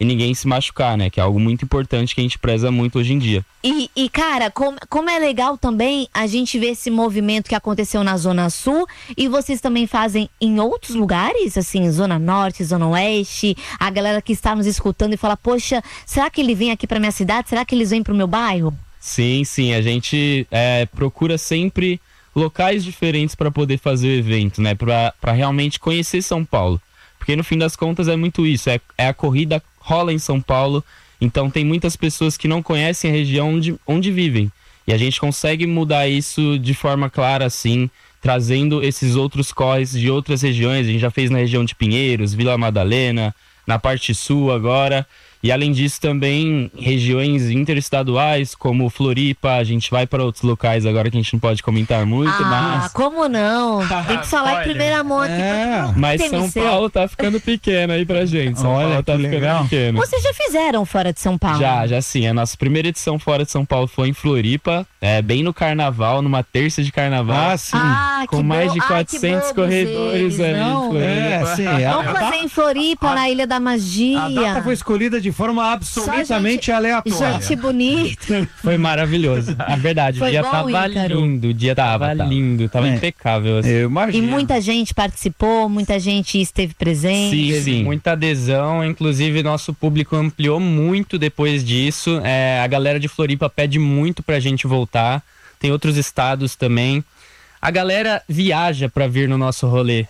e ninguém se machucar, né? Que é algo muito importante que a gente preza muito hoje em dia. E cara, como é legal também a gente ver esse movimento que aconteceu na Zona Sul e vocês também fazem em outros lugares, assim, Zona Norte, Zona Oeste, a galera que está nos escutando e fala, poxa, será que ele vem aqui pra minha cidade? Será que eles vêm pro meu bairro? Sim, a gente procura sempre locais diferentes para poder fazer o evento, né? Para realmente conhecer São Paulo. Porque no fim das contas é muito isso, a corrida rola em São Paulo, então tem muitas pessoas que não conhecem a região onde vivem. E a gente consegue mudar isso de forma clara, assim, trazendo esses outros corres de outras regiões. A gente já fez na região de Pinheiros, Vila Madalena, na parte sul agora. E além disso também regiões interestaduais como Floripa, a gente vai para outros locais agora que a gente não pode comentar muito, mas... como não? Tem que falar em primeira mão aqui. Mas São Paulo tá ficando pequeno aí pra gente. São Paulo tá ficando pequeno. Vocês já fizeram fora de São Paulo? Já sim. A nossa primeira edição fora de São Paulo foi em Floripa, bem no carnaval, numa terça de carnaval. Sim. Com mais de 400 corredores ali em Floripa. Vamos fazer em Floripa, na Ilha da Magia. A data foi escolhida de forma absolutamente aleatória. Gente bonita. Foi maravilhoso. A verdade, foi o dia tava lindo. O dia tava lindo, tava impecável. Assim. Eu imagino. E muita gente participou, muita gente esteve presente. Sim. Muita adesão. Inclusive, nosso público ampliou muito depois disso. A galera de Floripa pede muito pra gente voltar. Tem outros estados também. A galera viaja pra vir no nosso rolê.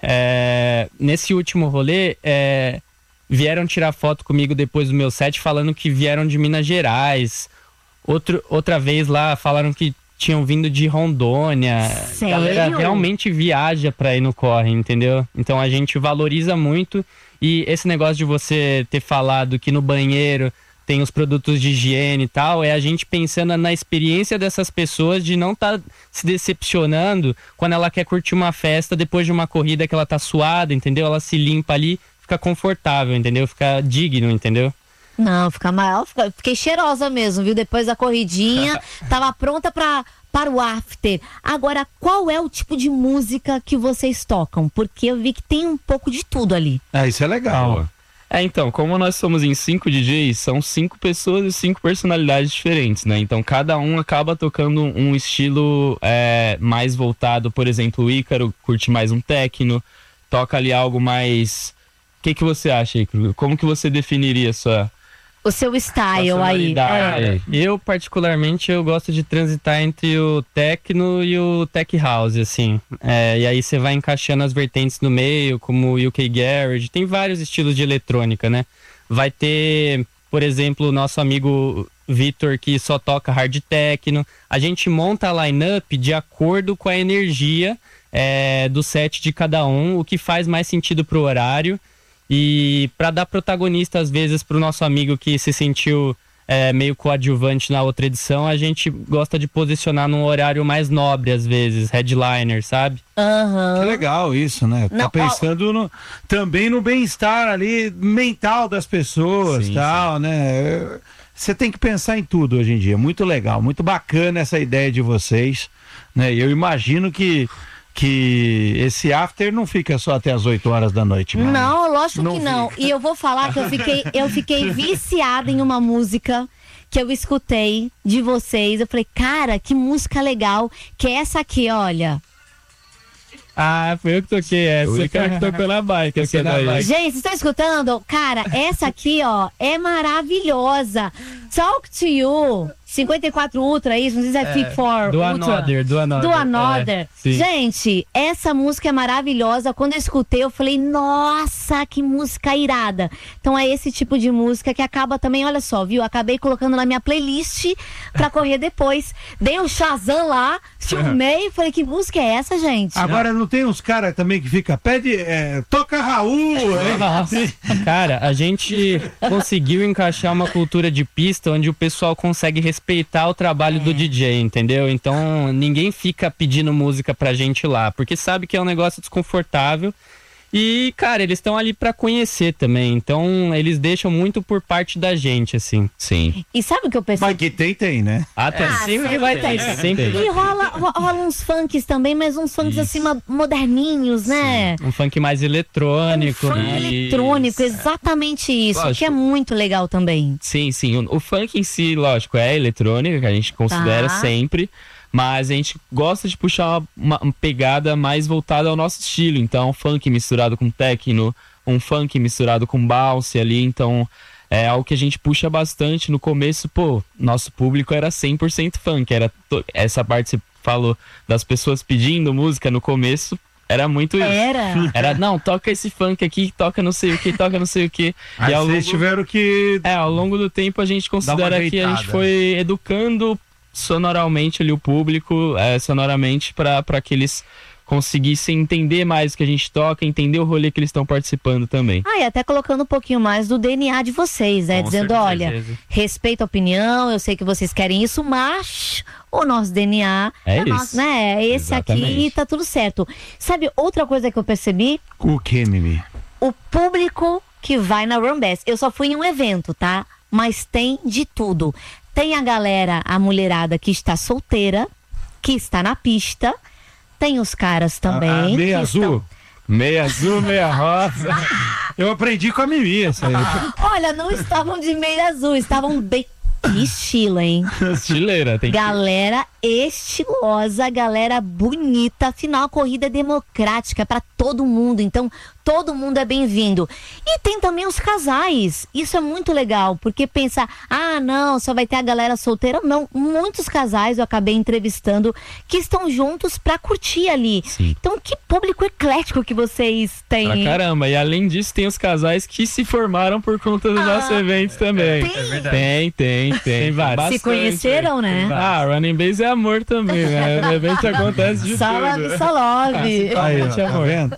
Nesse último rolê, vieram tirar foto comigo depois do meu set falando que vieram de Minas Gerais. Outra vez lá falaram que tinham vindo de Rondônia. Sério? A galera realmente viaja pra ir no corre, entendeu? Então a gente valoriza muito. E esse negócio de você ter falado que no banheiro tem os produtos de higiene e tal, a gente pensando na experiência dessas pessoas de não estar se decepcionando quando ela quer curtir uma festa depois de uma corrida que ela tá suada, entendeu? Ela se limpa ali, fica confortável, entendeu? Fica digno, entendeu? Não, fiquei cheirosa mesmo, viu? Depois da corridinha, tava pronta para o after. Agora, qual é o tipo de música que vocês tocam? Porque eu vi que tem um pouco de tudo ali. Isso é legal. Então, como nós somos em 5 DJs, são 5 pessoas e 5 personalidades diferentes, né? Então, cada um acaba tocando um estilo mais voltado. Por exemplo, o Ícaro curte mais um techno, toca ali algo mais... O que você acha, Ícaro? Como que você definiria o seu style aí? Eu, particularmente, eu gosto de transitar entre o techno e o tech house, assim. E aí você vai encaixando as vertentes no meio, como o UK Garage. Tem vários estilos de eletrônica, né? Vai ter, por exemplo, o nosso amigo Vitor, que só toca hard techno. A gente monta a line-up de acordo com a energia do set de cada um, o que faz mais sentido pro horário. E para dar protagonista, às vezes, pro nosso amigo que se sentiu meio coadjuvante na outra edição, a gente gosta de posicionar num horário mais nobre, às vezes, headliner, sabe? Que legal isso, né? Tá pensando também no bem-estar ali mental das pessoas e tal, né? Você tem que pensar em tudo hoje em dia. Muito legal, muito bacana essa ideia de vocês, né? E eu imagino que esse after não fica só até as 8 horas da noite. Mano. Não, lógico que não. E eu vou falar que eu fiquei viciada em uma música que eu escutei de vocês. Eu falei, cara, que música legal. Que é essa aqui, olha. Foi eu que toquei essa. O cara que tocou na bike. Gente, vocês estão escutando? Cara, essa aqui, ó, é maravilhosa. Talk to You. 54 Ultra, isso, não sei se é Fit for do Ultra. Do Another. Gente, essa música é maravilhosa. Quando eu escutei, eu falei, nossa, que música irada. Então é esse tipo de música que acaba também, olha só, viu? Acabei colocando na minha playlist pra correr depois. Dei um Shazam lá, filmei, falei, que música é essa, gente? Agora não tem uns caras também que fica, toca Raul. Cara, a gente conseguiu encaixar uma cultura de pista onde o pessoal consegue respeitar o trabalho do DJ, entendeu? Então ninguém fica pedindo música pra gente lá, porque sabe que é um negócio desconfortável E, cara, eles estão ali pra conhecer também. Então, eles deixam muito por parte da gente, assim. Sim. E sabe o que eu percebi? Mas que tem, né? Sempre vai ter. Sempre. E rola uns funks também, mas uns funks assim moderninhos, né? Um funk mais eletrônico. Funk eletrônico, exatamente isso. Lógico. Que é muito legal também. Sim. O funk em si, lógico, é eletrônica, que a gente considera sempre. Mas a gente gosta de puxar uma pegada mais voltada ao nosso estilo. Então, funk misturado com techno, um funk misturado com bounce ali. Então, é algo que a gente puxa bastante. No começo, nosso público era 100% funk. Essa parte que você falou das pessoas pedindo música no começo, era muito isso. Era, não, toca esse funk aqui, toca não sei o que, toca não sei o que. Aí vocês tiveram que... ao longo do tempo a gente considera que a gente foi educando sonoramente ali o público, sonoramente para que eles conseguissem entender mais o que a gente toca, entender o rolê que eles estão participando também. E até colocando um pouquinho mais do DNA de vocês, né? Dizendo, olha, respeito a opinião, eu sei que vocês querem isso, mas o nosso DNA isso, nosso, né? Esse exatamente. Aqui tá tudo certo. Sabe, outra coisa que eu percebi? O que, Mimi? O público que vai na Rambes. Eu só fui em um evento, tá? Mas tem de tudo. Tem a galera, a mulherada que está solteira, que está na pista. Tem os caras também. Meia azul? Meia azul, meia rosa. Eu aprendi com a Mimi essa aí. Olha, não estavam de meia azul, estavam bem... Que estilo, hein? Estileira, tem Galera estilosa, galera bonita. Afinal, a corrida é democrática para todo mundo. Então, todo mundo é bem-vindo. E tem também os casais. Isso é muito legal, porque pensa, não, só vai ter a galera solteira. Não, muitos casais eu acabei entrevistando que estão juntos para curtir ali. Sim. Então, que público eclético que vocês têm. Pra caramba. E além disso, tem os casais que se formaram por conta dos nossos eventos também. Tem vários. Se conheceram, né? Running Base é amor também, né? No evento acontece de tudo. Só love. Aí, ó, tá vendo?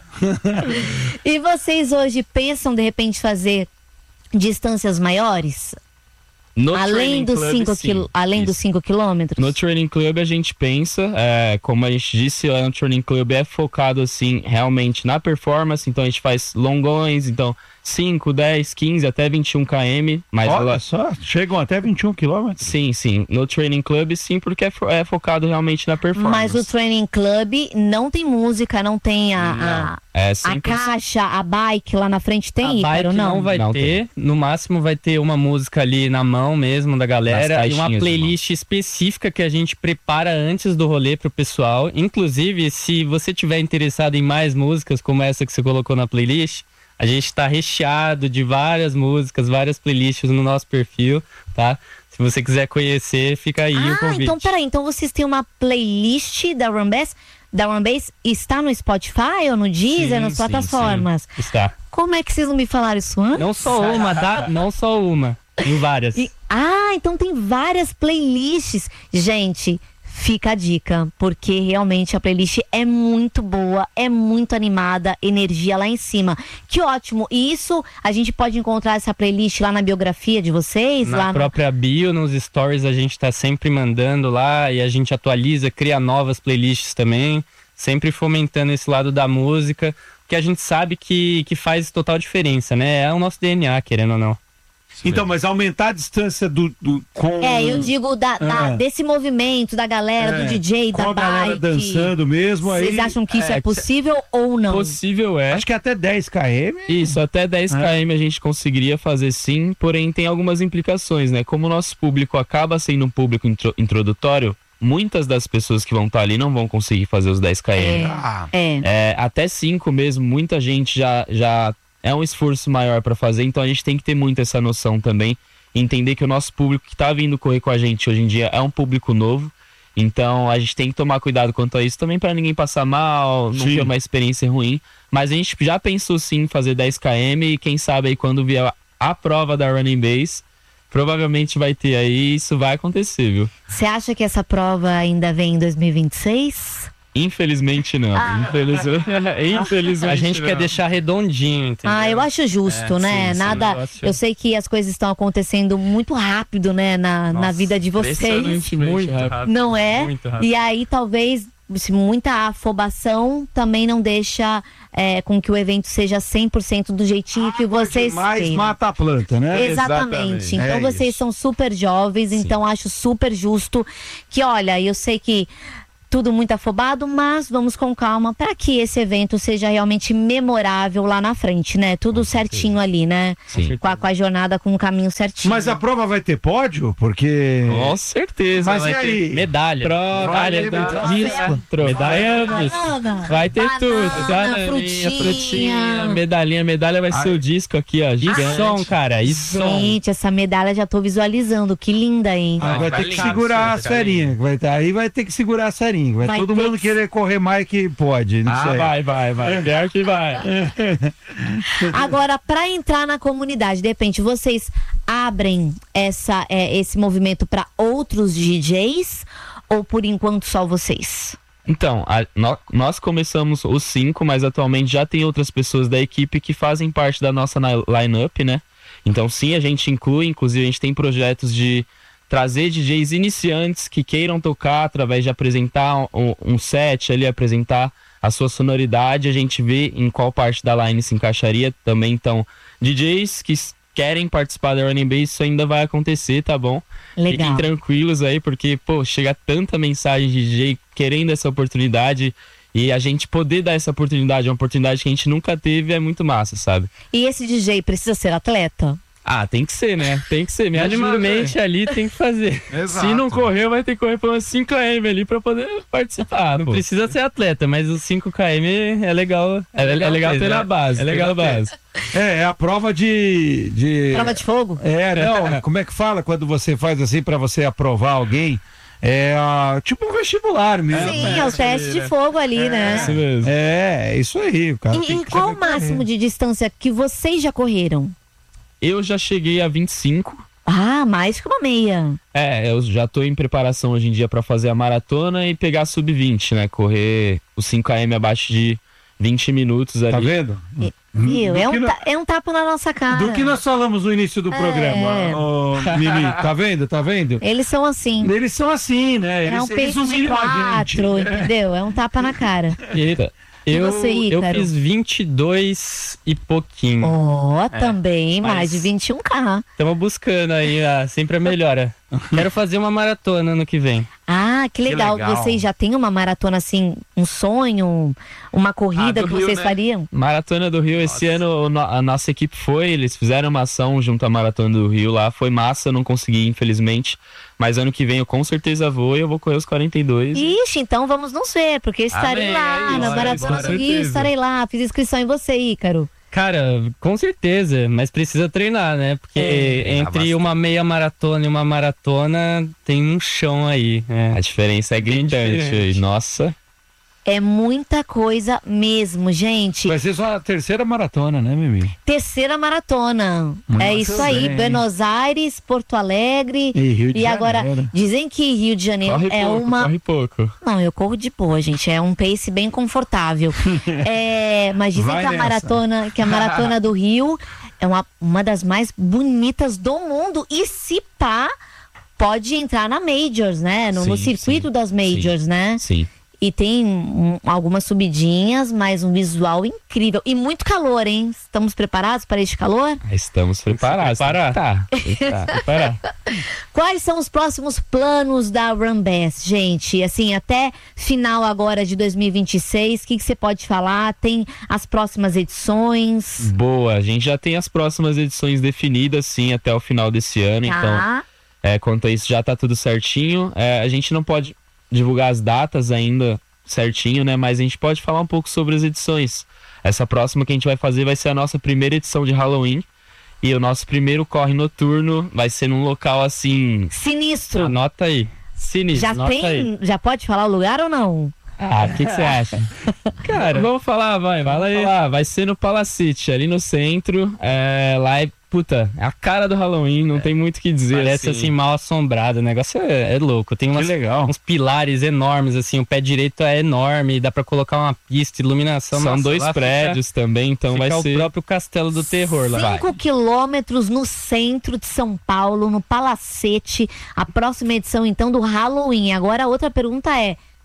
E vocês hoje pensam, de repente, fazer distâncias maiores? Além dos 5 quilômetros? No Training Club a gente pensa, como a gente disse, o Training Club é focado assim realmente na performance, então a gente faz longões, então 5, 10, 15, até 21 km. Mas olha só, chegam até 21 quilômetros? Sim. No Training Club sim, porque é focado realmente na performance. Mas o Training Club não tem música, não tem a caixa, a bike lá na frente tem, Ícaro? Não vai ter. No máximo vai ter uma música ali na mão mesmo da galera e uma playlist específica que a gente prepara antes do rolê pro pessoal. Inclusive, se você tiver interessado em mais músicas como essa que você colocou na playlist, a gente está recheado de várias músicas, várias playlists no nosso perfil, tá? Se você quiser conhecer, fica aí o convite. Então peraí, então vocês têm uma playlist da Rambase, está no Spotify ou no Deezer, nas plataformas? Sim. Está. Como é que vocês não me falaram isso antes? Não só uma, tá? Não só uma, tem várias. Então tem várias playlists. Gente, fica a dica, porque realmente a playlist é muito boa, é muito animada, energia lá em cima. Que ótimo! E isso, a gente pode encontrar essa playlist lá na biografia de vocês? Na própria bio, nos stories a gente tá sempre mandando lá e a gente atualiza, cria novas playlists também, sempre fomentando esse lado da música, que a gente sabe que faz total diferença, né? É o nosso DNA, querendo ou não. Então, mas aumentar a distância com... eu digo desse movimento, da galera, do DJ, da bike. Com a galera dançando mesmo. Vocês acham que isso é possível ou não? Possível é. Acho que até 10 km. Isso, até 10 km a gente conseguiria fazer sim, porém tem algumas implicações, né? Como o nosso público acaba sendo um público introdutório, muitas das pessoas que vão estar ali não vão conseguir fazer os 10 km. Até 5 mesmo, muita gente já é um esforço maior para fazer, então a gente tem que ter muito essa noção também, entender que o nosso público que tá vindo correr com a gente hoje em dia é um público novo, então a gente tem que tomar cuidado quanto a isso também para ninguém passar mal, não ter uma experiência ruim, mas a gente já pensou sim em fazer 10 km e quem sabe aí quando vier a prova da Running Base, provavelmente vai ter aí, isso vai acontecer, viu? Você acha que essa prova ainda vem em 2026? Infelizmente não. Infelizmente a gente não. quer deixar redondinho, entendeu? Eu acho justo, né? Sim, nada. Eu sei que as coisas estão acontecendo muito rápido, né? Na vida de vocês. Muito rápido. Não é? Muito rápido. E aí talvez muita afobação também não deixa com que o evento seja 100% do jeitinho que vocês mais têm. mata a planta, né? Exatamente. Então vocês são super jovens, então acho super justo que, olha, eu sei que tudo muito afobado, mas vamos com calma para que esse evento seja realmente memorável lá na frente, né? Tudo certinho ali, né? Sim. Com a jornada, com o caminho certinho. Mas a prova vai ter pódio? Porque... Com certeza. Mas vai e ter aí? Medalha. medalha vai ter Banana, tudo. frutinha. Frutinha, medalha vai ser o disco aqui, ó. E Gigante. som, cara, e som. Gente, essa medalha já tô visualizando, que linda, hein? vai ter que segurar as ferinhas. Aí vai ter que segurar as ferinhas. Vai todo mundo querer correr mais que pode. Não sei. Vai. Pior que vai. Agora, para entrar na comunidade, de repente, vocês abrem esse movimento para outros DJs ou por enquanto só vocês? Então, nós começamos os 5, mas atualmente já tem outras pessoas da equipe que fazem parte da nossa line-up, né? Então sim, a gente inclui, inclusive a gente tem projetos de trazer DJs iniciantes que queiram tocar através de apresentar um set ali, apresentar a sua sonoridade, a gente vê em qual parte da line se encaixaria também. Então, DJs que querem participar da Running Bass, isso ainda vai acontecer, tá bom? Legal. Fiquem tranquilos aí, porque, chega tanta mensagem de DJ querendo essa oportunidade, e a gente poder dar essa oportunidade, uma oportunidade que a gente nunca teve, é muito massa, sabe? E esse DJ precisa ser atleta? Ah, tem que ser, né? Tem que ser. Minimamente ali tem que fazer. Exato. Se não correr, vai ter que correr por umas 5 km ali pra poder participar. Não precisa ser atleta, mas os 5 km é legal. É legal ter a base. É legal a base. É a prova de... Prova de fogo? Não, como é que fala quando você faz assim pra você aprovar alguém? Tipo um vestibular mesmo. Sim, é o teste de fogo ali, né? Isso mesmo. Isso aí, o cara. E qual o máximo de distância que vocês já correram? Eu já cheguei a 25. Ah, mais que uma meia. Eu já tô em preparação hoje em dia pra fazer a maratona e pegar sub-20, né? Correr os 5 km abaixo de 20 minutos ali. Tá vendo? Viu? É um tapa na nossa cara. Do que nós falamos no início do programa, ô, Mimi, tá vendo? Eles são assim. Eles são assim, né? É um peito de 4, entendeu? É um tapa na cara. Eita. Eu Ícaro? fiz 22 e pouquinho. Também, mais de 21K. Estamos buscando aí sempre a melhora. Quero fazer uma maratona ano que vem. Ah, que legal. Vocês já têm uma maratona assim, um sonho, uma corrida que vocês fariam? Maratona do Rio, esse ano a nossa equipe eles fizeram uma ação junto à Maratona do Rio lá, foi massa, eu não consegui, infelizmente. Mas ano que vem eu com certeza vou e eu vou correr os 42. Ixi, então vamos nos ver, porque estarei lá na Maratona do Rio, estarei lá. Fiz inscrição em você, Ícaro. Cara, com certeza, mas precisa treinar, né? Porque entre uma meia maratona e uma maratona tem um chão aí. A diferença é gritante. Nossa. É muita coisa mesmo, gente. Vai ser só a terceira maratona, né, Mimi? Terceira maratona. É isso aí. Buenos Aires, Porto Alegre. E Rio de Janeiro. Agora, dizem que Rio de Janeiro Corre pouco. Não, eu corro de boa, gente. É um pace bem confortável. Mas dizem que a maratona do Rio é uma das mais bonitas do mundo. E se pá, pode entrar na Majors, né? No circuito das Majors, né? Sim. E tem algumas subidinhas, mas um visual incrível. E muito calor, hein? Estamos preparados para este calor? Estamos preparados. Tá. Quais são os próximos planos da Run Bass, gente? Assim, até final agora de 2026, o que você pode falar? Tem as próximas edições? Boa, a gente já tem as próximas edições definidas, sim, até o final desse ano. Então, quanto a isso, já tá tudo certinho. A gente não pode divulgar as datas ainda certinho, né? Mas a gente pode falar um pouco sobre as edições. Essa próxima que a gente vai fazer vai ser a nossa primeira edição de Halloween. E o nosso primeiro corre noturno vai ser num local assim... Sinistro! Anota aí. Sinistro, Já pode falar o lugar ou não? O que você acha? Cara, vamos falar, fala aí. Vai ser no Palacete, ali no centro. Lá é a cara do Halloween, não tem muito o que dizer. Parece assim, mal assombrado, o negócio é louco. Tem uns pilares enormes, assim, o pé direito é enorme, dá pra colocar uma pista, iluminação. São 2 prédios também, então vai ser... o próprio Castelo do Terror lá. 5 quilômetros no centro de São Paulo, no Palacete, a próxima edição, então, do Halloween. Agora, a outra pergunta é,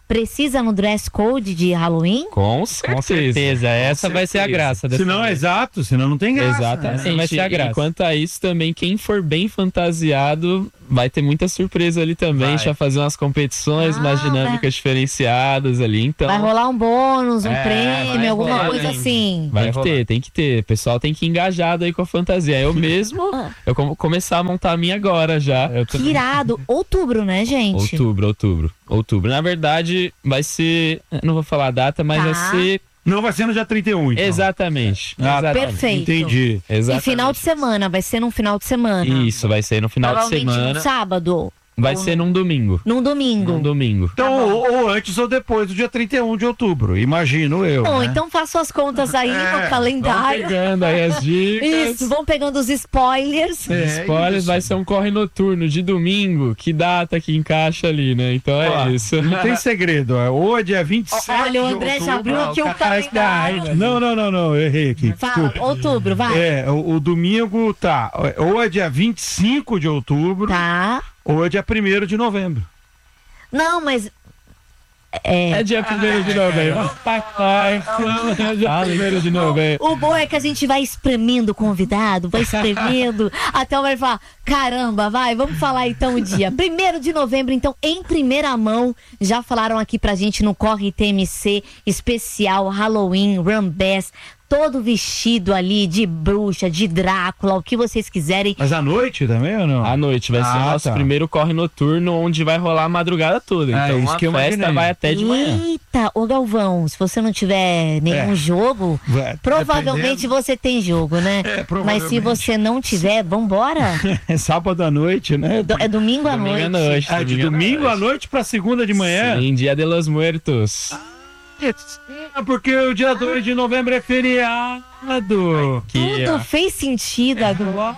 precisa no dress code de Halloween? Com certeza. Com certeza. Essa vai ser a graça dessa Senão é exato, senão não tem graça. Exatamente. Essa vai ser a graça. E quanto a isso também, quem for bem fantasiado vai ter muita surpresa ali também. A gente vai fazer umas competições, umas dinâmicas diferenciadas ali. Então, Vai rolar um bônus, um prêmio, alguma rolar, coisa assim. tem que ter. O pessoal tem que ir engajado aí com a fantasia. Eu mesmo, eu começar a montar a minha agora já. Que irado. Outubro, né, gente? Outubro. Na verdade, vai ser... Não vou falar a data, mas vai ser... Não vai ser no dia 31, então. Exatamente. Perfeito. Entendi. E final de semana, vai ser num final de semana. Isso, vai ser no final de semana. No sábado. Vai ser num domingo. Num domingo. Então, ou antes ou depois do dia 31 de outubro, imagino eu. Bom, né? então faço as contas aí no calendário. Vamos pegando aí as dicas. Isso, vão pegando os spoilers. Spoilers, vai ser um corre noturno de domingo. Que data que encaixa ali, né? Então é isso. Não tem segredo. Ou é dia 27 Olha, o André já abriu aqui o calendário. Não, eu errei aqui. Fala, outubro, vai. O domingo tá. Ou é dia 25 de outubro. Tá. Ou é dia 1º de novembro. Não, mas... É dia 1º de novembro. É dia 1º de novembro. O bom é que a gente vai espremendo o convidado, vai espremendo, até vai falar, caramba, vamos falar então o dia. 1º de novembro, então, em primeira mão, já falaram aqui pra gente no Corre TMC, especial Halloween, Rambés, todo vestido ali de bruxa, de Drácula, o que vocês quiserem. Mas à noite também ou não? À noite, vai ser o nosso primeiro corre noturno, onde vai rolar a madrugada toda. Então isso a que eu festa imaginei. vai até de manhã. Eita, ô Galvão, se você não tiver nenhum jogo, provavelmente você tem jogo, né? Mas se você não tiver, vambora. É sábado à noite, né? É domingo à noite. De domingo à noite pra segunda de manhã? Sim, Dia de los Muertos. Porque o dia 2 de novembro é feriado. Tudo fez sentido agora.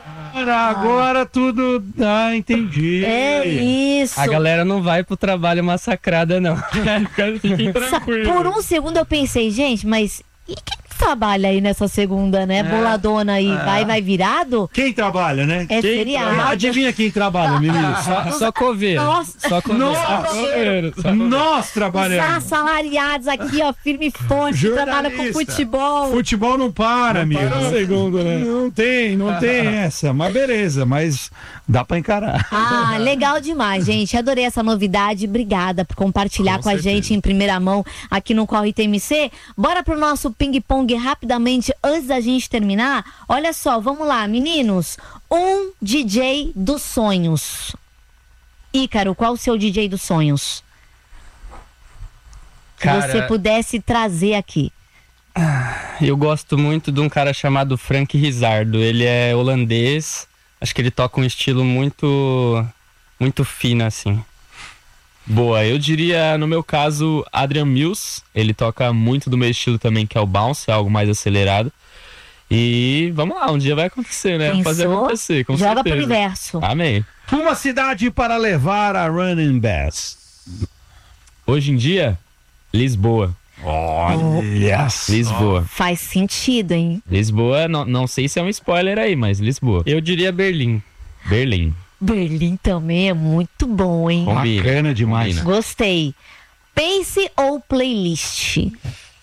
Agora tudo... Ah, entendi. É isso. A galera não vai pro trabalho massacrada, não. Fiquem tranquilos. Por um segundo eu pensei, gente, mas e quem trabalha aí nessa segunda, né? Boladona aí, vai virado? Quem trabalha, né? É feriado. Adivinha quem trabalha, menino? Só coveiro. Nossa. Só coveiro. Nós trabalhamos. Assalariados aqui, ó, firme e forte, trabalham com futebol. Futebol não para, amigo. Para um segundo, né? Não tem essa. Mas beleza, mas dá pra encarar. Ah, legal demais, gente. Adorei essa novidade. Obrigada por compartilhar com a gente em primeira mão aqui no Corre TMC. Bora pro nosso ping-pong rapidamente antes da gente terminar. Olha só, vamos lá, meninos. Um DJ dos sonhos. Ícaro, qual o seu DJ dos sonhos? Que você pudesse trazer aqui. Eu gosto muito de um cara chamado Frank Rizardo. Ele é holandês. Acho que ele toca um estilo muito fino, assim. Boa, eu diria, no meu caso, Adrian Mills. Ele toca muito do meu estilo também, que é o bounce, algo mais acelerado. E vamos lá, um dia vai acontecer, né? Vamos fazer acontecer, com Joga certeza. pro universo. Amém. Uma cidade para levar a Running Bass. Hoje em dia, Lisboa. Olha, Lisboa. Faz sentido, hein? Lisboa, não sei se é um spoiler aí, mas Lisboa. Eu diria Berlim. Berlim também é muito bom, hein? Combina. Bacana demais. Combina. Gostei. Pace ou playlist?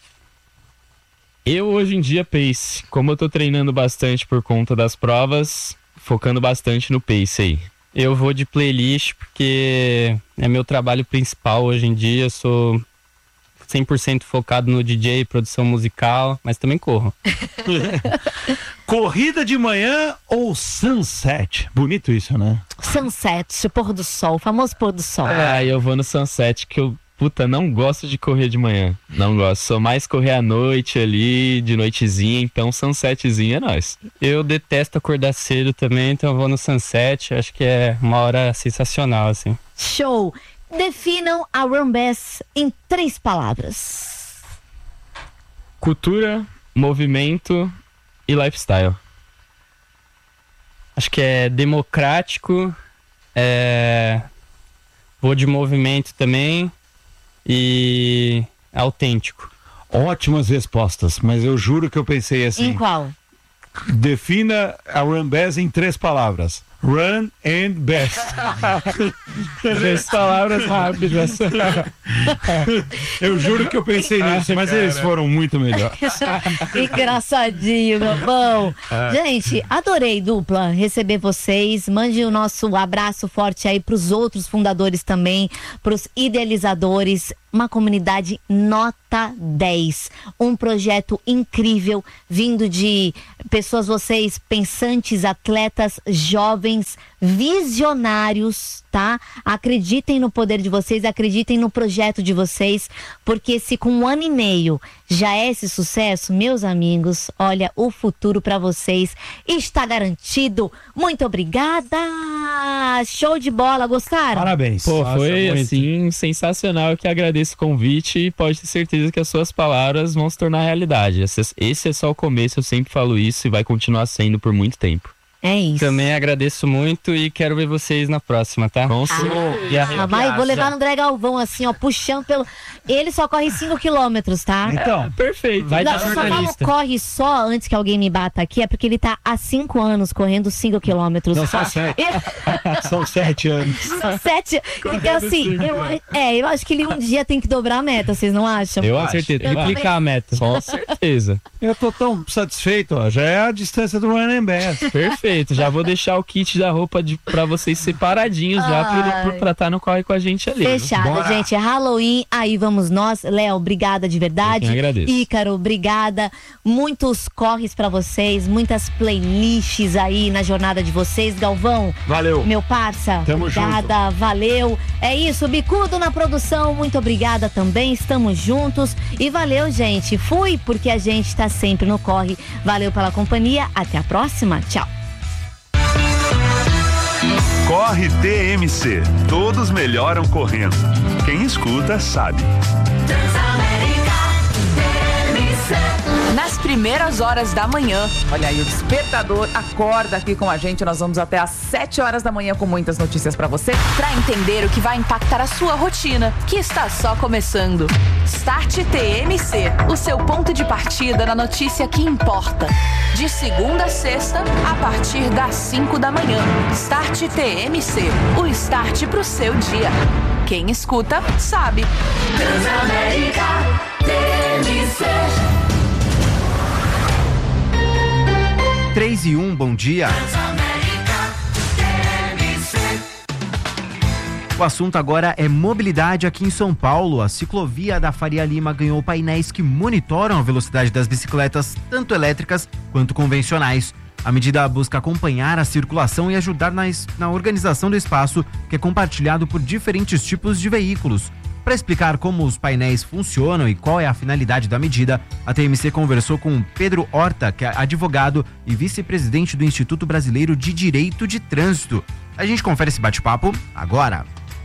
Eu hoje em dia pace. Como eu tô treinando bastante por conta das provas, focando bastante no pace aí. Eu vou de playlist porque é meu trabalho principal hoje em dia. Eu sou 100% focado no DJ, produção musical, mas também corro. Corrida de manhã ou sunset? Bonito isso, né? Sunset, pôr do sol, o famoso pôr do sol. Eu vou no sunset, que eu, não gosto de correr de manhã. Não gosto, sou mais correr à noite ali, de noitezinha, então sunsetzinho é nóis. Eu detesto acordar cedo também, então eu vou no sunset. Acho que é uma hora sensacional, assim. Show! Definam a Rambés em 3 palavras. Cultura, movimento e lifestyle. Acho que é democrático, vou de movimento também e autêntico. Ótimas respostas, mas eu juro que eu pensei assim. Em qual? Defina a Run Bass em 3 palavras. Run and Bass. 3 palavras rápidas. Eu juro que eu pensei nisso, mas eles foram muito melhor. Engraçadinho, meu bom. Gente, adorei, dupla, receber vocês. Mande o nosso abraço forte aí pros outros fundadores também, pros idealizadores. Uma comunidade nota 10. Um projeto incrível, vindo de pessoas, vocês, pensantes, atletas, jovens, visionários, tá? Acreditem no poder de vocês, acreditem no projeto de vocês, porque se com 1 ano e meio já é esse sucesso, meus amigos, olha, o futuro pra vocês está garantido. Muito obrigada! Show de bola, gostaram? Parabéns. Pô, Nossa, foi muito. assim, sensacional. Eu que agradeço o convite e pode ter certeza que as suas palavras vão se tornar realidade. Esse é só o começo, eu sempre falo isso e vai continuar sendo por muito tempo. É isso. Também agradeço muito e quero ver vocês na próxima, tá? Vai, vou levar no André Galvão assim, ó, puxando pelo... Ele só corre 5 quilômetros, tá? Então, Perfeito. Vai Não, dar eu só falo jornalista. corre só antes que alguém me bata aqui, é porque ele tá há 5 anos correndo 5 quilômetros. não são 7. São 7 anos. São 7. Porque assim, eu acho que ele um dia tem que dobrar a meta, vocês não acham? Eu acho. Certeza, Eu triplicar a meta. Com certeza. Eu tô tão satisfeito, ó. Já é a distância do Run and Bass. Perfeito. Já vou deixar o kit da roupa pra vocês separadinhos já pra estar no corre com a gente ali. Fechado, Bora. gente. É Halloween, aí vamos nós. Léo, obrigada de verdade. Eu que agradeço. Ícaro, obrigada. Muitos corres pra vocês, muitas playlists aí na jornada de vocês. Galvão, Valeu. meu parça, Tamo obrigada, valeu. É isso, Bicudo na produção, muito obrigada também. Estamos juntos e valeu, gente. Fui, porque a gente tá sempre no corre. Valeu pela companhia. Até a próxima. Tchau. Corre TMC. Todos melhoram correndo. Quem escuta sabe. Nas primeiras horas da manhã. Olha aí, o despertador acorda aqui com a gente. Nós vamos até às 7 horas da manhã com muitas notícias pra você, pra entender o que vai impactar a sua rotina, que está só começando. Start TMC, o seu ponto de partida na notícia que importa. De segunda a sexta, a partir das 5 da manhã. Start TMC, o start pro seu dia. Quem escuta, sabe. Transamérica TMC. 3-1, bom dia. O assunto agora é mobilidade aqui em São Paulo. A ciclovia da Faria Lima ganhou painéis que monitoram a velocidade das bicicletas, tanto elétricas quanto convencionais. A medida busca acompanhar a circulação e ajudar na organização do espaço, que é compartilhado por diferentes tipos de veículos. Para explicar como os painéis funcionam e qual é a finalidade da medida, a TMC conversou com Pedro Horta, que é advogado e vice-presidente do Instituto Brasileiro de Direito de Trânsito. A gente confere esse bate-papo agora.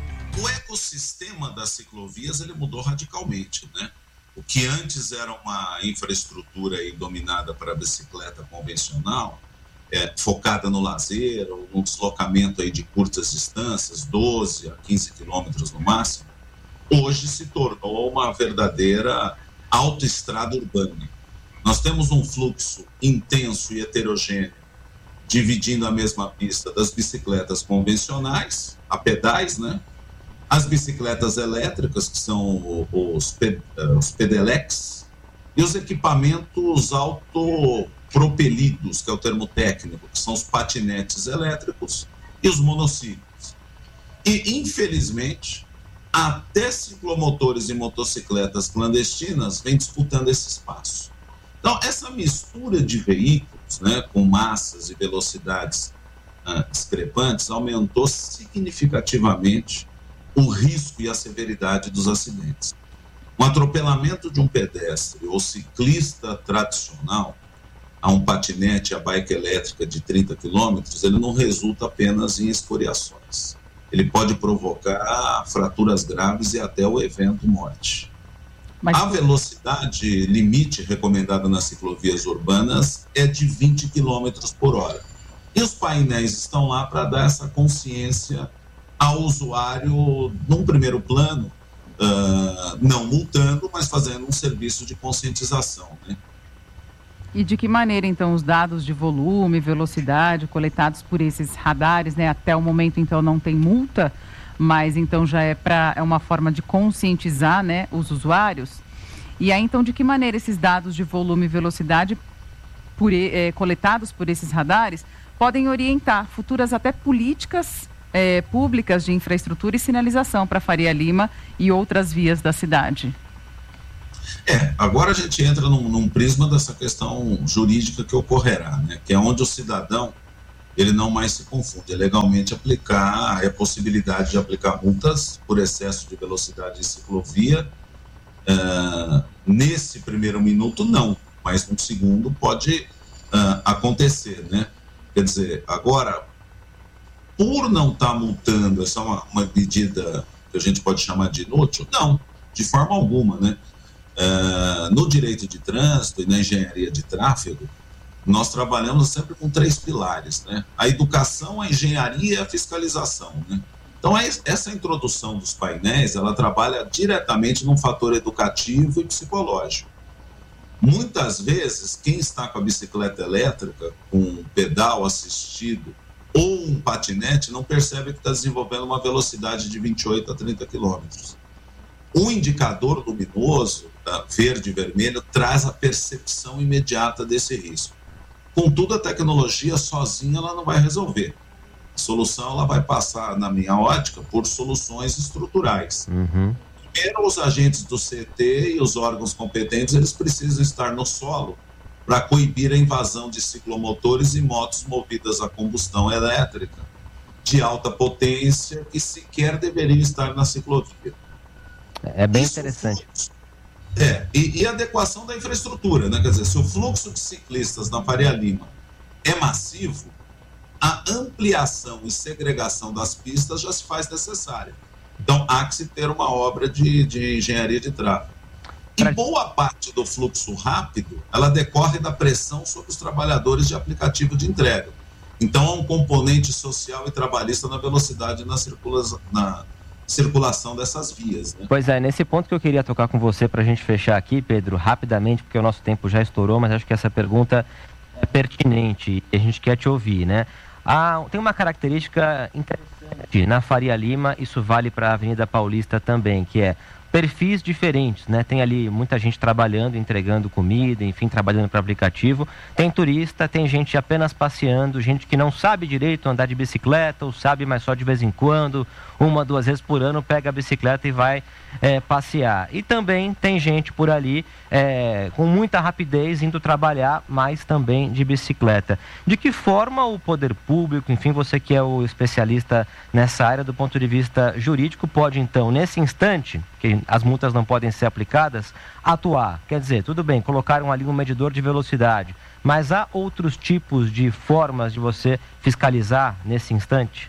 O ecossistema das ciclovias ele mudou radicalmente, né? O que antes era uma infraestrutura aí dominada para a bicicleta convencional, focada no lazer ou no deslocamento aí de curtas distâncias, 12 a 15 quilômetros no máximo, hoje se tornou uma verdadeira autoestrada urbana. Nós temos um fluxo intenso e heterogêneo, dividindo a mesma pista das bicicletas convencionais, a pedais, né? As bicicletas elétricas, que são os pedelecs, e os equipamentos autopropelidos, que é o termo técnico, que são os patinetes elétricos e os monociclos. E, infelizmente, até ciclomotores e motocicletas clandestinas vêm disputando esse espaço. Então, essa mistura de veículos, né, com massas e velocidades discrepantes, aumentou significativamente o risco e a severidade dos acidentes. Um atropelamento de um pedestre ou ciclista tradicional a um patinete, a bike elétrica de 30 km, ele não resulta apenas em escoriações. Ele pode provocar fraturas graves e até o evento morte. A velocidade limite recomendada nas ciclovias urbanas é de 20 km por hora. E os painéis estão lá para dar essa consciência ao usuário, num primeiro plano, não multando, mas fazendo um serviço de conscientização, né? E de que maneira, então, os dados de volume, velocidade coletados por esses radares, né? Até o momento, então, não tem multa, mas então já é uma forma de conscientizar, né, os usuários. E aí, então, de que maneira esses dados de volume e velocidade coletados por esses radares podem orientar futuras até políticas públicas de infraestrutura e sinalização para Faria Lima e outras vias da cidade? Agora a gente entra num prisma dessa questão jurídica que ocorrerá, né? Que é onde o cidadão, ele não mais se confunde, é legalmente aplicar, possibilidade de aplicar multas por excesso de velocidade em ciclovia. Nesse primeiro minuto não, mas no segundo pode acontecer, né? Quer dizer, agora, por não estar multando, essa é uma medida que a gente pode chamar de inútil? Não, de forma alguma, né? No direito de trânsito e na engenharia de tráfego, nós trabalhamos sempre com 3 pilares, né? A educação, a engenharia e a fiscalização, né? Então, essa introdução dos painéis, ela trabalha diretamente num fator educativo e psicológico. Muitas vezes, quem está com a bicicleta elétrica, com um pedal assistido ou um patinete, não percebe que está desenvolvendo uma velocidade de 28 a 30 quilômetros. O indicador luminoso, verde e vermelho, traz a percepção imediata desse risco. Contudo, a tecnologia sozinha ela não vai resolver. A solução ela vai passar, na minha ótica, por soluções estruturais. Primeiro, os agentes do CT e os órgãos competentes, eles precisam estar no solo para coibir a invasão de ciclomotores e motos movidas a combustão elétrica de alta potência que sequer deveriam estar na ciclovia. É bem interessante. E a adequação da infraestrutura, né? Quer dizer, se o fluxo de ciclistas na Faria Lima é massivo, a ampliação e segregação das pistas já se faz necessária. Então, há que se ter uma obra de engenharia de tráfego. E boa parte do fluxo rápido, ela decorre da pressão sobre os trabalhadores de aplicativo de entrega. Então, há um componente social e trabalhista na velocidade na circulação dessas vias, né? Pois é, nesse ponto que eu queria tocar com você para a gente fechar aqui, Pedro, rapidamente, porque o nosso tempo já estourou, mas acho que essa pergunta é pertinente e a gente quer te ouvir, né? Tem uma característica interessante na Faria Lima, isso vale para a Avenida Paulista também, que é perfis diferentes, né? Tem ali muita gente trabalhando, entregando comida, enfim, trabalhando para aplicativo. Tem turista, tem gente apenas passeando, gente que não sabe direito andar de bicicleta, ou sabe, mas só de vez em quando, 1, 2 vezes por ano, pega a bicicleta e vai passear. E também tem gente por ali com muita rapidez indo trabalhar, mas também de bicicleta. De que forma o poder público, enfim, você que é o especialista nessa área do ponto de vista jurídico, pode então, nesse instante, que as multas não podem ser aplicadas, atuar? Quer dizer, tudo bem, colocaram ali um medidor de velocidade, mas há outros tipos de formas de você fiscalizar nesse instante?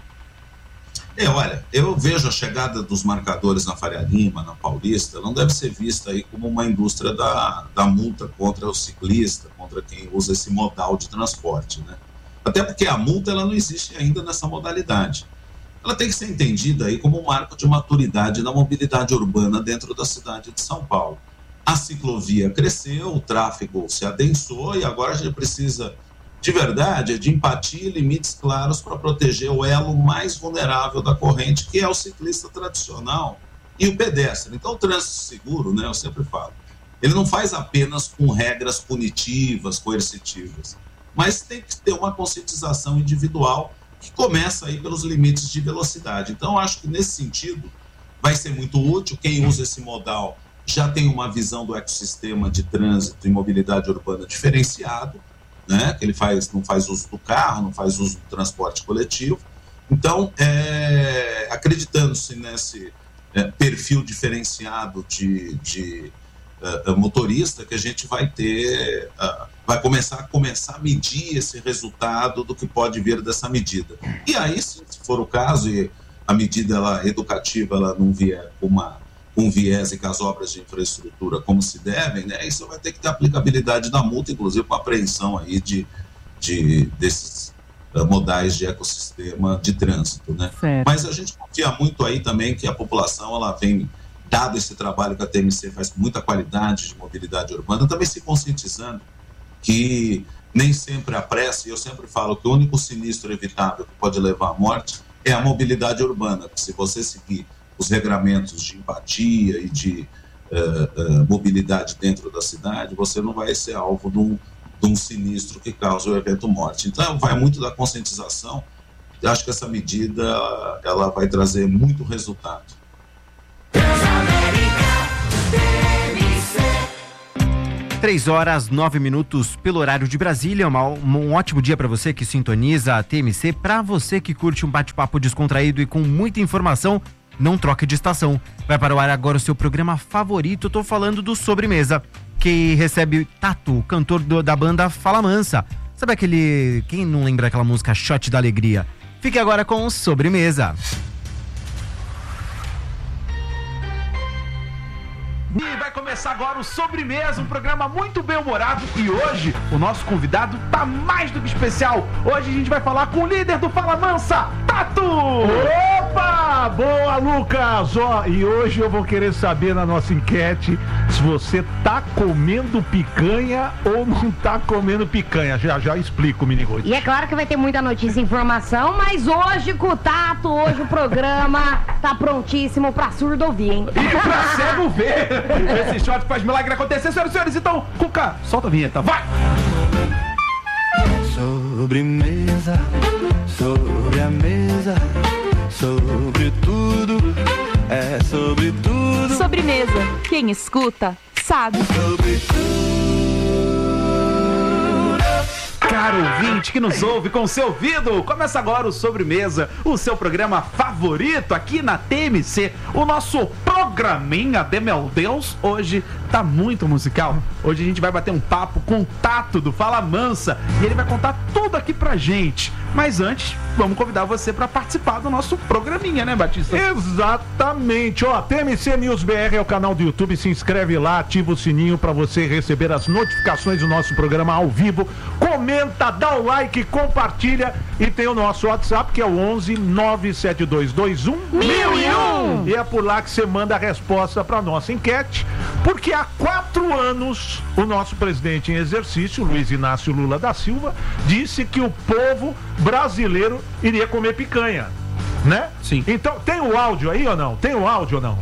Olha, eu vejo a chegada dos marcadores na Faria Lima, na Paulista, não deve ser vista aí como uma indústria da multa contra o ciclista, contra quem usa esse modal de transporte, né? Até porque a multa ela não existe ainda nessa modalidade. Ela tem que ser entendida aí como um marco de maturidade na mobilidade urbana dentro da cidade de São Paulo. A ciclovia cresceu, o tráfego se adensou e agora a gente precisa, de verdade, de empatia e limites claros para proteger o elo mais vulnerável da corrente, que é o ciclista tradicional e o pedestre. Então, o trânsito seguro, né, eu sempre falo, ele não faz apenas com regras punitivas, coercitivas, mas tem que ter uma conscientização individual que começa aí pelos limites de velocidade. Então, acho que nesse sentido vai ser muito útil. Quem usa esse modal já tem uma visão do ecossistema de trânsito e mobilidade urbana diferenciado, né? Que ele não faz uso do carro, não faz uso do transporte coletivo. Então, acreditando-se nesse perfil diferenciado de motorista, que a gente vai ter, vai começar a medir esse resultado do que pode vir dessa medida. E aí, se for o caso, e a medida educativa ela não vier com viés e com as obras de infraestrutura como se devem, né, isso vai ter que ter aplicabilidade da multa, inclusive com a apreensão aí desses modais de ecossistema de trânsito, né? Mas a gente confia muito aí também que a população ela vem, dado esse trabalho que a TMC faz com muita qualidade de mobilidade urbana, também se conscientizando que nem sempre a pressa, e eu sempre falo que o único sinistro evitável que pode levar à morte é a mobilidade urbana. Se você seguir os regramentos de empatia e de mobilidade dentro da cidade, você não vai ser alvo de um sinistro que causa o evento morte. Então, vai muito da conscientização. Eu acho que essa medida ela vai trazer muito resultado. 3h09 pelo horário de Brasília. Um ótimo dia para você que sintoniza a TMC. Para você que curte um bate-papo descontraído e com muita informação, não troque de estação. Vai para o ar agora o seu programa favorito. Eu tô falando do Sobremesa, que recebe Tato, cantor da banda Fala Mansa. Sabe aquele... Quem não lembra aquela música Shot da Alegria? Fique agora com o Sobremesa. E vai começar agora o Sobremesa, um programa muito bem-humorado. E hoje o nosso convidado tá mais do que especial. Hoje a gente vai falar com o líder do Fala Mansa, Tato! Opa! Boa, Lucas! Ó, e hoje eu vou querer saber na nossa enquete se você tá comendo picanha ou não tá comendo picanha. Já explico, Minigude. E é claro que vai ter muita notícia e informação, mas hoje com o Tato, hoje o programa tá prontíssimo pra surdo ouvir, hein? E pra cego ver! Esse shot faz milagre acontecer, senhoras e senhores. Então, Cuca, solta a vinheta, vai! Sobremesa, sobre a mesa, sobre tudo, é sobre tudo. Sobremesa, quem escuta, sabe. Sobre tudo. Caro ouvinte que nos ouve com seu ouvido, começa agora o Sobremesa, o seu programa favorito aqui na TMC, o nosso programinha de meu Deus. Hoje tá muito musical. Hoje a gente vai bater um papo com o Tato do Fala Mansa e ele vai contar tudo aqui pra gente. Mas antes, vamos convidar você para participar do nosso programinha, né, Batista? Exatamente, ó, TMC News BR é o canal do YouTube, se inscreve lá, ativa o sininho para você receber as notificações do nosso programa ao vivo, comenta, dá o like, compartilha e tem o nosso WhatsApp que é o 11 97221 1001 e é por lá que você manda a resposta para nossa enquete, porque há 4 anos o nosso presidente em exercício, Luiz Inácio Lula da Silva, disse que o povo brasileiro iria comer picanha, né? Sim. Então, tem o áudio aí ou não? Tem o áudio ou não?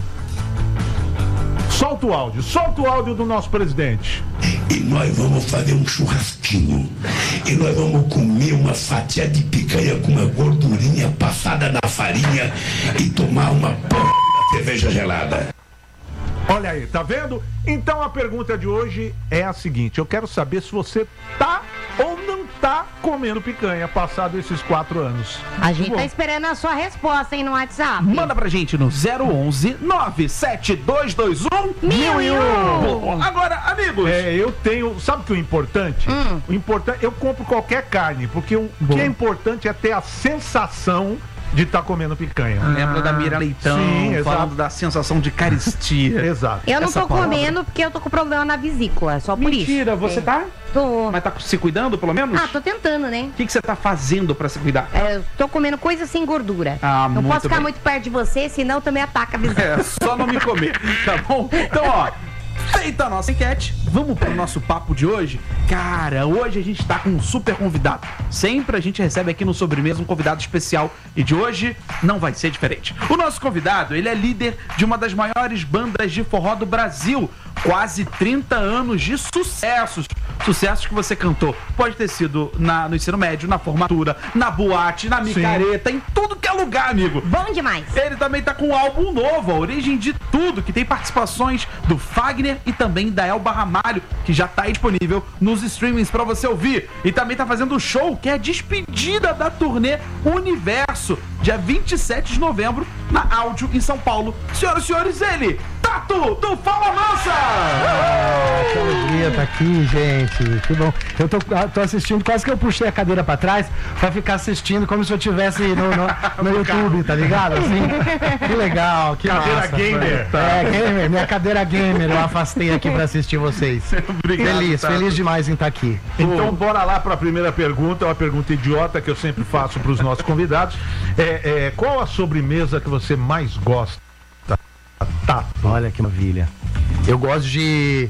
Solta o áudio do nosso presidente. E nós vamos fazer um churrasquinho. E nós vamos comer uma fatia de picanha com uma gordurinha passada na farinha e tomar uma porra da cerveja gelada. Olha aí, tá vendo? Então a pergunta de hoje é a seguinte: eu quero saber se você tá ou não tá comendo picanha passado esses 4 anos. A gente tá esperando a sua resposta aí no WhatsApp. Manda pra gente no 011 97221 1001. Agora, amigos, eu tenho, sabe o que é o importante? O importante, eu compro qualquer carne, porque o que é importante é ter a sensação de estar comendo picanha. Lembra da Mira Leitão, sim, falando da sensação de caristia. Exato. Eu não tô comendo porque eu tô com problema na vesícula, só por isso. Mentira, você tá? Tô. Mas tá se cuidando, pelo menos? Ah, tô tentando, né? O que você tá fazendo pra se cuidar? Eu tô comendo coisa sem gordura. Não posso ficar muito perto de você, senão também ataca a vesícula. Só não me comer, tá bom? Então, ó, feita a nossa enquete, vamos pro nosso papo de hoje. Cara, hoje a gente tá com um super convidado. Sempre a gente recebe aqui no Sobremesa um convidado especial e de hoje não vai ser diferente. O nosso convidado, ele é líder de uma das maiores bandas de forró do Brasil. Quase 30 anos de sucessos. Sucessos que você cantou. Pode ter sido no ensino médio, na formatura, na boate, na micareta, em tudo que é lugar, amigo. Bom demais. Ele também tá com um álbum novo, A Origem de Tudo, que tem participações do Fagner e também da Elba Ramalho, que já tá disponível nos streamings pra você ouvir. E também tá fazendo um show que é a despedida da turnê Universo, dia 27 de novembro, na Áudio, em São Paulo. Senhoras e senhores, ele, Tato do Fala Mansa! Que alegria tá aqui, gente. Que bom. Eu tô assistindo, quase que eu puxei a cadeira pra trás pra ficar assistindo como se eu estivesse no YouTube, tá ligado? Assim, que legal, que cadeira massa. Gamer. Gamer, minha cadeira gamer, eu afastei aqui pra assistir vocês. Obrigado, feliz demais em estar aqui. Então bora lá pra primeira pergunta, uma pergunta idiota que eu sempre faço pros nossos convidados. Qual a sobremesa que você mais gosta? Olha que maravilha. Eu gosto de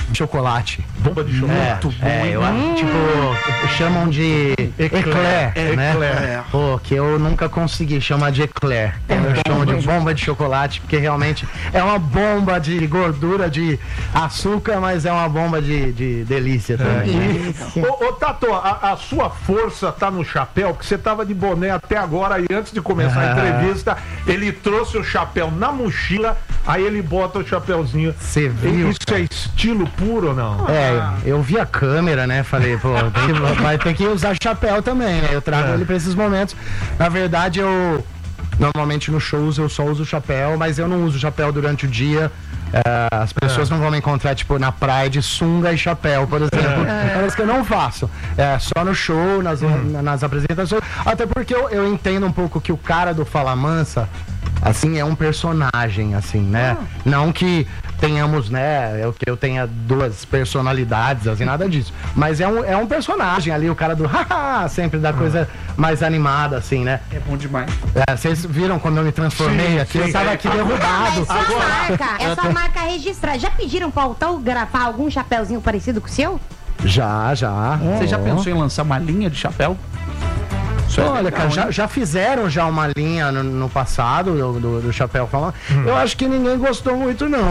chocolate. Bomba de chocolate. Muito bom. Tipo, chamam de eclair, né? Pô, que eu nunca consegui chamar de eclair. Eu chamo de bomba de chocolate, porque realmente é uma bomba de gordura, de açúcar, mas é uma bomba de delícia também. Ô Tato, a sua força tá no chapéu, porque você tava de boné até agora, e antes de começar a entrevista, ele trouxe o chapéu na mochila, aí ele bota o chapéuzinho. Você viu? Isso é estilo puro ou não? Eu vi a câmera, né? Falei, pô, vai ter que usar chapéu também, né? Eu trago ele pra esses momentos. Na verdade, normalmente nos shows eu só uso chapéu, mas eu não uso chapéu durante o dia. As pessoas não vão me encontrar, tipo, na praia de sunga e chapéu, por exemplo. É isso que eu não faço. Só no show, nas apresentações. Até porque eu entendo um pouco que o cara do Fala Mansa, assim, é um personagem, assim, né? Não que tenhamos, né, eu tenha duas personalidades, assim, nada disso. Mas é um personagem ali, o cara do haha, sempre da coisa mais animada, assim, né? É bom demais. Vocês viram quando eu me transformei aqui? Eu tava aqui derrubado. Essa marca registrada. Já pediram pra autografar algum chapéuzinho parecido com o seu? Já. Você já pensou em lançar uma linha de chapéu? Olha, cara, já fizeram uma linha no passado do chapéu falando. Eu acho que ninguém gostou muito, não.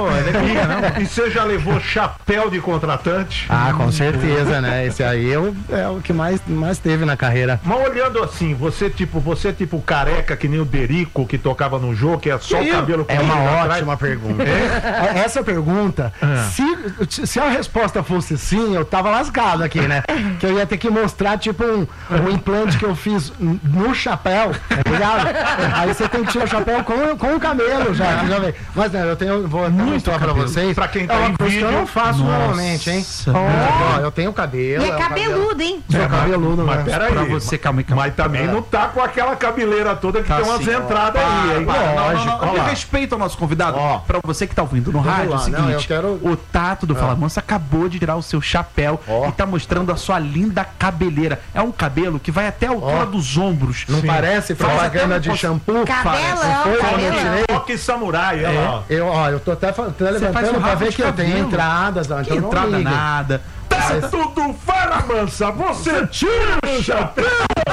E você já levou chapéu de contratante? Ah, com certeza, né? Esse aí é o que mais teve na carreira. Mas olhando assim, você tipo careca, que nem o Derico, que tocava no jogo, que é só o cabelo comprido. É uma ótima pergunta. Essa pergunta, se a resposta fosse sim, eu tava lascado aqui, né? Que eu ia ter que mostrar, tipo, um implante que eu fiz no chapéu, tá ligado? Aí você tem que tirar o chapéu com o cabelo já. Mas né, vou mostrar pra vocês. Pra quem tá em vídeo, que eu não faço normalmente, hein? Eu tenho cabelo. E é cabeludo, hein? Sou cabeludo, mas peraí. Pra você, calma. Mas também não tá com aquela cabeleira toda que tem umas entradas aí, hein? Lógico. Respeito ao nosso convidado. Pra você que tá ouvindo no rádio, é o seguinte: o Tato do Fala Mansa acabou de tirar o seu chapéu e tá mostrando a sua linda cabeleira. É um cabelo que vai até a altura dos ombros. Não parece propaganda de shampoo? Cabelão. Toque samurai, eu tô até levantando pra ver que eu tenho entradas. Que entrada nada. Tudo Fala Mansa, você tira o chapéu!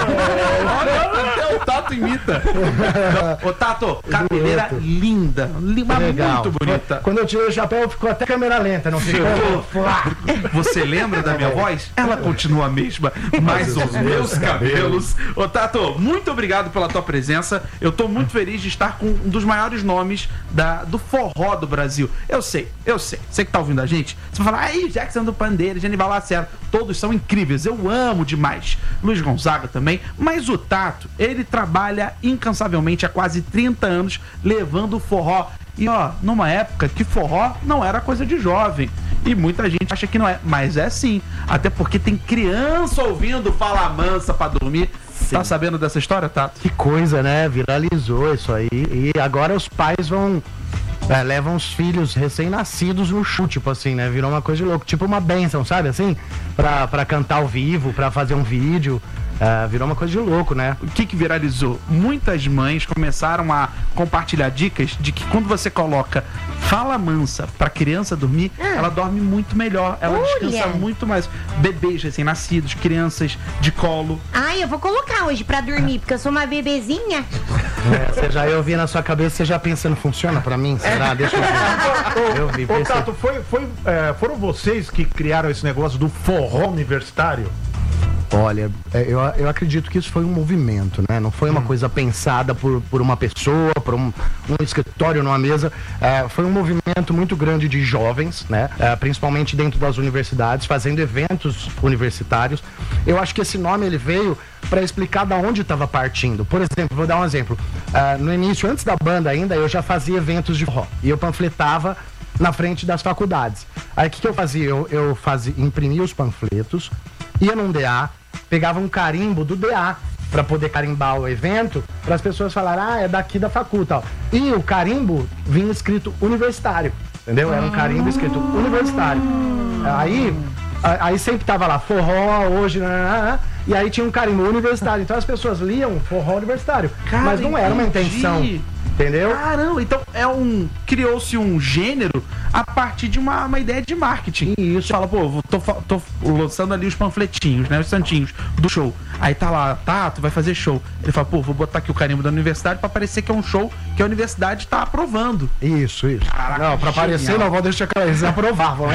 Até o Tato imita. Ô Tato, cabeleira linda, muito bonita. Quando eu tirei o chapéu, ficou até câmera lenta, não ficou? Você lembra da minha voz? Ela continua a mesma, mas os meus cabelos. Ô Tato, muito obrigado pela tua presença. Eu tô muito feliz de estar com um dos maiores nomes do forró do Brasil. Eu sei. Você que tá ouvindo a gente, você vai falar, aí, Jackson do Pandeiro, Genival Lacerda, todos são incríveis, eu amo demais. Luiz Gonzaga também, mas o Tato, ele trabalha incansavelmente há quase 30 anos levando o forró. E numa época que forró não era coisa de jovem. E muita gente acha que não é, mas é sim. Até porque tem criança ouvindo Fala Mansa pra dormir. Sim. Tá sabendo dessa história, Tato? Que coisa, né? Viralizou isso aí. E agora os pais levam os filhos recém-nascidos no show, tipo assim, né? Virou uma coisa de louco. Tipo uma bênção, sabe? Assim, pra cantar ao vivo, pra fazer um vídeo. Virou uma coisa de louco, né? O que viralizou? Muitas mães começaram a compartilhar dicas de que quando você coloca Fala Mansa pra criança dormir, ela dorme muito melhor, ela descansa muito mais. Bebês recém-nascidos, crianças de colo. Eu vou colocar hoje pra dormir, porque eu sou uma bebezinha. Eu vi na sua cabeça, você já pensando, funciona pra mim? Será? Deixa eu ver. Ô Tato, foram vocês que criaram esse negócio do forró universitário? Olha, eu acredito que isso foi um movimento, né? Não foi uma coisa pensada por uma pessoa, por um escritório numa mesa. Foi um movimento muito grande de jovens, né? Principalmente dentro das universidades, fazendo eventos universitários. Eu acho que esse nome ele veio para explicar da onde estava partindo. Por exemplo, vou dar um exemplo. No início, antes da banda ainda, eu já fazia eventos de forró. E eu panfletava na frente das faculdades. Aí o que eu fazia? Eu imprimia os panfletos, ia num DA, pegava um carimbo do DA para poder carimbar o evento, para as pessoas falarem, é daqui da faculdade. E o carimbo vinha escrito universitário, entendeu? Era um carimbo escrito universitário. Aí sempre tava lá, forró, hoje, e aí tinha um carimbo universitário. Então as pessoas liam forró universitário. Mas não era uma intenção Entendeu? Caramba, então criou-se um gênero a partir de uma ideia de marketing. Isso. Você fala, pô, tô lançando ali os panfletinhos, né? Os santinhos do show. Aí tá lá, Tato vai fazer show. Ele fala, pô, vou botar aqui o carimbo da universidade pra parecer que é um show que a universidade tá aprovando. Isso. Caraca, não, pra aparecer não, vou deixar claro, eles aprovavam.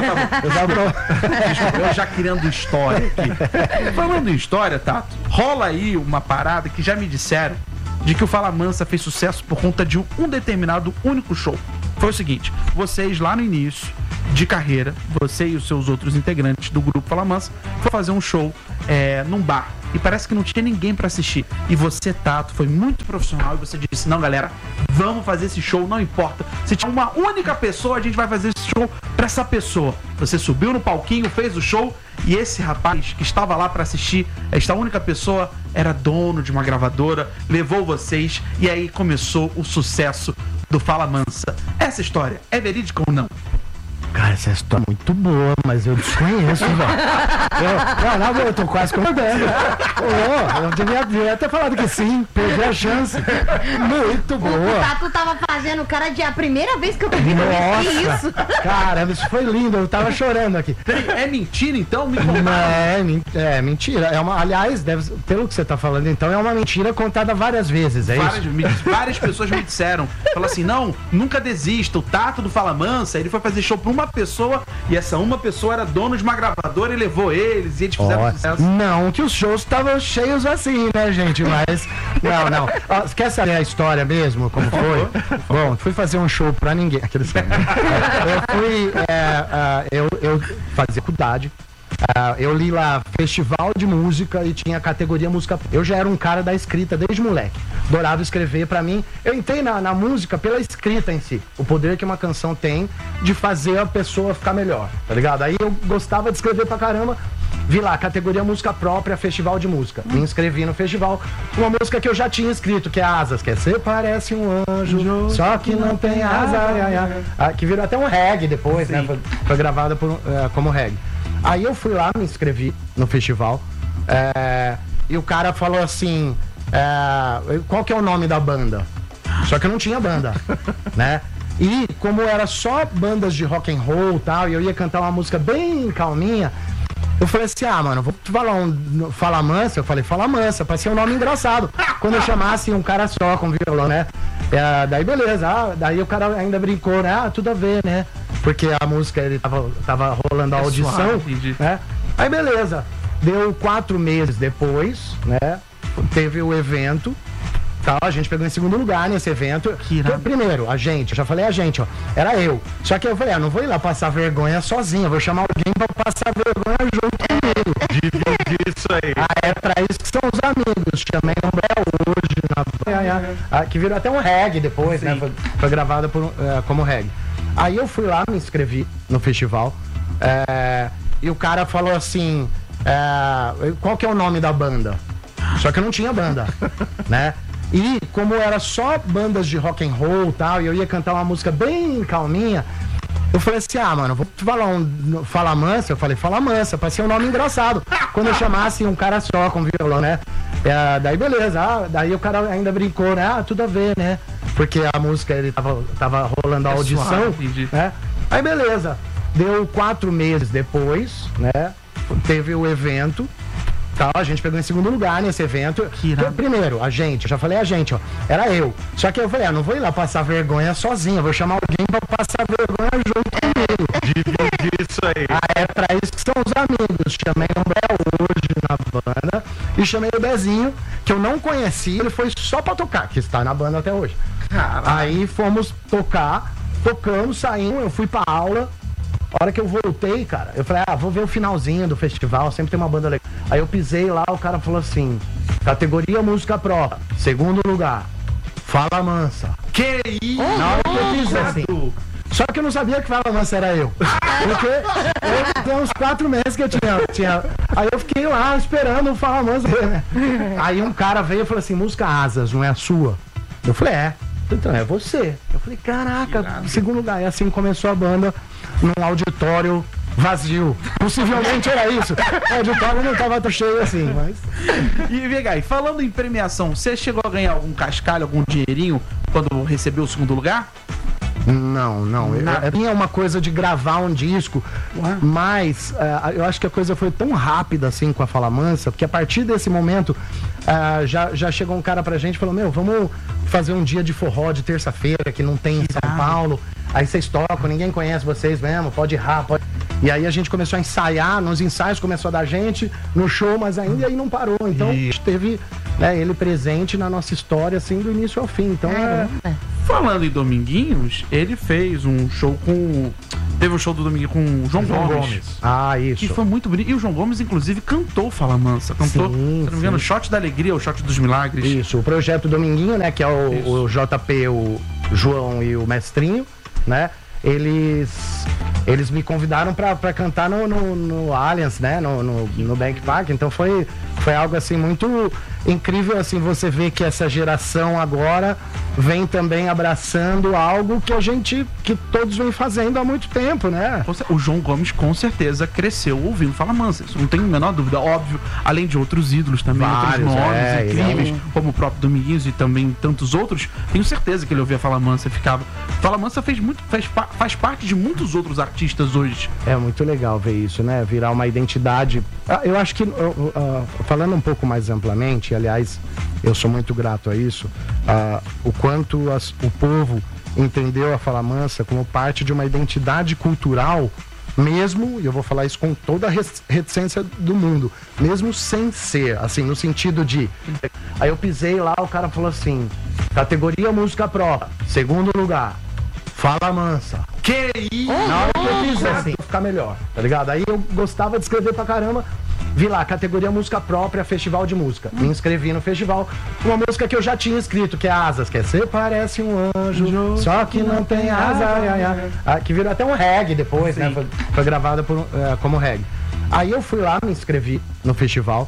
Eu já criando história aqui. Falando em história, Tato, rola aí uma parada que já me disseram de que o Fala Mansa fez sucesso por conta de um determinado único show. Foi o seguinte, vocês lá no início de carreira, você e os seus outros integrantes do grupo Fala Mansa, foram fazer um show num bar. E parece que não tinha ninguém pra assistir. E você, Tato, foi muito profissional e você disse, não, galera, vamos fazer esse show, não importa. Se tiver uma única pessoa, a gente vai fazer esse show pra essa pessoa. Você subiu no palquinho, fez o show e esse rapaz que estava lá pra assistir, esta única pessoa, era dono de uma gravadora, levou vocês e aí começou o sucesso do Fala Mansa. Essa história é verídica ou não? Cara, essa história é muito boa, mas eu desconheço, velho. Eu tô quase concordando. Eu devia ter falado que sim, perdi a chance. Muito boa. O Tato tava fazendo o cara de a primeira vez que eu vi isso. Caramba, isso foi lindo, eu tava chorando aqui. É mentira, então? É mentira. Aliás, pelo que você tá falando, então, é uma mentira contada várias vezes, é isso? Várias pessoas me disseram. Falaram assim, não, nunca desista. O Tato do Fala Mansa, ele foi fazer show pra uma pessoa e essa uma pessoa era dono de uma gravadora e levou eles e eles fizeram sucesso. Não, que os shows estavam cheios assim, né, gente? Mas, não. Quer saber a história mesmo, como foi? Bom, fui fazer um show pra ninguém. Aqueles eu fazia faculdade. Eu li lá festival de música e tinha a categoria música. Eu já era um cara da escrita desde moleque. Adorava escrever. Pra mim, eu entrei na música pela escrita em si. O poder que uma canção tem de fazer a pessoa ficar melhor, tá ligado? Aí eu gostava de escrever pra caramba. Vi lá, categoria música própria, festival de música. Me inscrevi no festival. Uma música que eu já tinha escrito, que é Asas, que é Você parece um anjo, só que não tem asa. Que virou até um reggae depois, né? Foi gravada como reggae. Aí eu fui lá, me inscrevi no festival, e o cara falou assim, qual que é o nome da banda? Só que eu não tinha banda, né? E como era só bandas de rock and roll e tal, e eu ia cantar uma música bem calminha, eu falei assim, mano, vou falar Fala Mansa. Eu falei, Fala Mansa, pra ser um nome engraçado. Quando eu chamasse um cara só com violão, né? Daí beleza, daí o cara ainda brincou, né? Tudo a ver, né? Porque a música, ele tava rolando a audição, né? Aí beleza, deu 4 meses depois, né? Teve o evento, tal, a gente pegou em segundo lugar nesse evento. Primeiro, a gente, eu já falei a gente, era eu. Só que eu falei, não vou ir lá passar vergonha sozinho, eu vou chamar alguém pra passar vergonha junto comigo. Dividir isso aí. É pra isso que são os amigos. Chamei um hoje, que virou até um reggae depois, né? Foi gravada como reggae. Aí eu fui lá, me inscrevi no festival, e o cara falou assim, qual que é o nome da banda? Só que eu não tinha banda, né? E como era só bandas de rock and roll e tal, e eu ia cantar uma música bem calminha, eu falei assim, mano, vou falar Fala Mansa. Eu falei, Fala Mansa, pra ser um nome engraçado. Quando eu chamasse um cara só com violão, né? Daí beleza, daí o cara ainda brincou, né? Tudo a ver, né? Porque a música, ele tava rolando a audição, né? Aí beleza, deu 4 meses depois, né? Teve o evento, tal, a gente pegou em segundo lugar nesse evento. Primeiro, a gente, eu já falei a gente, era eu. Só que eu falei, não vou ir lá passar vergonha sozinho, eu vou chamar alguém pra passar vergonha junto comigo. Dividir isso aí. É pra isso que são os amigos. Chamei um hoje na banda e chamei o Bezinho, que eu não conhecia, ele foi só pra tocar, que está na banda até hoje. Aí fomos tocar, tocamos, saímos, eu fui pra aula. A hora que eu voltei, cara, eu falei, vou ver o finalzinho do festival, sempre tem uma banda legal. Aí eu pisei lá, o cara falou assim, categoria música própria, segundo lugar, Fala Mansa. Que isso? Na hora que eu fiz assim. Só que eu não sabia que Fala Mansa era eu. Porque eu tenho uns 4 meses que eu tinha. Aí eu fiquei lá esperando o Fala Mansa. Aí um cara veio e falou assim, música Asas, não é a sua? Eu falei, então é você. Eu falei, caraca, segundo lugar. E assim começou a banda num auditório vazio. Possivelmente era isso. O auditório não estava tão cheio assim, mas... E Vegai, falando em premiação, você chegou a ganhar algum cascalho, algum dinheirinho quando recebeu o segundo lugar? Não. É uma coisa de gravar um disco, mas eu acho que a coisa foi tão rápida assim com a Fala Mansa, porque a partir desse momento já chegou um cara pra gente e falou, vamos fazer um dia de forró de terça-feira que não tem em São Paulo. Aí vocês tocam, ninguém conhece vocês mesmo, pode errar, pode... E aí a gente começou a ensaiar, nos ensaios começou a dar gente, no show, mas ainda aí não parou. Então teve ele presente na nossa história, assim, do início ao fim. Então Falando em Dominguinhos, ele fez um show com... Teve um show do Dominguinho com o João Gomes. Ah, isso. Que foi muito bonito. E o João Gomes, inclusive, cantou Fala Mansa. Cantou, se não me engano, Shot da Alegria ou Shot dos Milagres. Isso, o projeto Dominguinho, né? Que é o JP, o João e o Mestrinho, né? Eles me convidaram pra cantar no Allianz, né? No Bank Park. Então foi algo assim muito incrível, assim, você vê que essa geração agora vem também abraçando algo que todos vêm fazendo há muito tempo, né? O João Gomes com certeza cresceu ouvindo Fala Mansa, isso não tem a menor dúvida, óbvio, além de outros ídolos também, vários, outros nomes incríveis, como o próprio Dominguinhos e também tantos outros, tenho certeza que ele ouvia Fala Mansa e ficava. Fala Mansa faz parte de muitos outros artistas hoje. É muito legal ver isso, né? Virar uma identidade. Eu acho que, falando um pouco mais amplamente, aliás, eu sou muito grato a isso, o quanto o povo entendeu a Fala Mansa como parte de uma identidade cultural, mesmo, e eu vou falar isso com toda a reticência do mundo, mesmo sem ser, assim, no sentido de... Aí eu pisei lá, o cara falou assim, categoria música própria, segundo lugar, Fala Mansa. Que isso? Na hora que eu fiz assim, ficar melhor, tá ligado? Aí eu gostava de escrever pra caramba. Vi lá, categoria música própria, festival de música. Me inscrevi no festival. Uma música que eu já tinha escrito, que é Asas, que é Você parece um anjo, só que não tem asa. Que virou até um reggae depois, né? Foi gravada como reggae. Aí eu fui lá, me inscrevi no festival.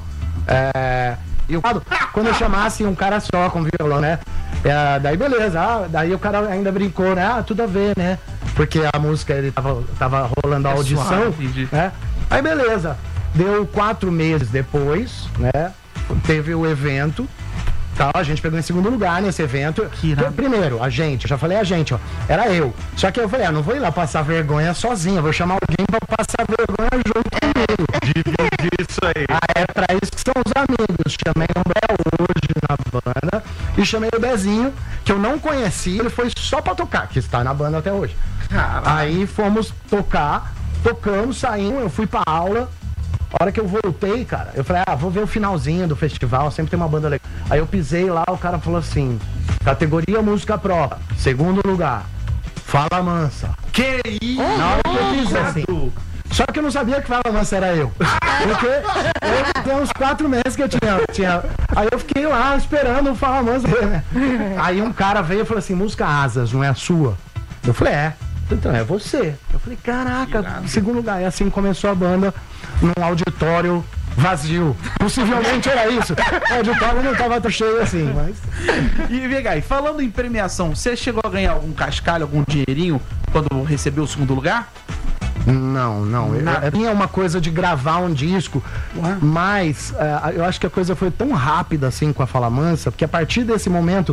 E quando eu chamasse um cara só com violão, né? Daí beleza, daí o cara ainda brincou, né? Tudo a ver, né? Porque a música, ele tava rolando a audição, né? Aí beleza. Deu 4 meses depois, né? Teve o evento. Tal, a gente pegou em segundo lugar nesse evento. Primeiro, eu já falei era eu. Só que eu falei, não vou ir lá passar vergonha sozinho, eu vou chamar alguém pra passar vergonha junto comigo. Dividir isso aí. É pra isso que são os amigos. Chamei o Bé hoje na banda e chamei o Bezinho, que eu não conhecia, ele foi só pra tocar, que está na banda até hoje. Aí fomos tocar, tocamos, saímos, eu fui pra aula. A hora que eu voltei, cara, eu falei, vou ver o finalzinho do festival, sempre tem uma banda legal. Aí eu pisei lá, o cara falou assim, categoria música própria, segundo lugar, Fala Mansa. Que isso? Na hora que eu fiz assim. Só que eu não sabia que Fala Mansa era eu. Porque eu tenho uns 4 meses que eu tinha. Aí eu fiquei lá esperando o Fala Mansa, né? Aí um cara veio e falou assim, música Asas, não é a sua? Eu falei, então é você. Eu falei, caraca, segundo lugar. E assim começou a banda num auditório vazio. Possivelmente era isso. O auditório não estava tão cheio assim, mas... E Vegai, falando em premiação, você chegou a ganhar algum cascalho, algum dinheirinho quando recebeu o segundo lugar? Não. É uma coisa de gravar um disco, mas eu acho que a coisa foi tão rápida assim com a Fala Mansa, porque a partir desse momento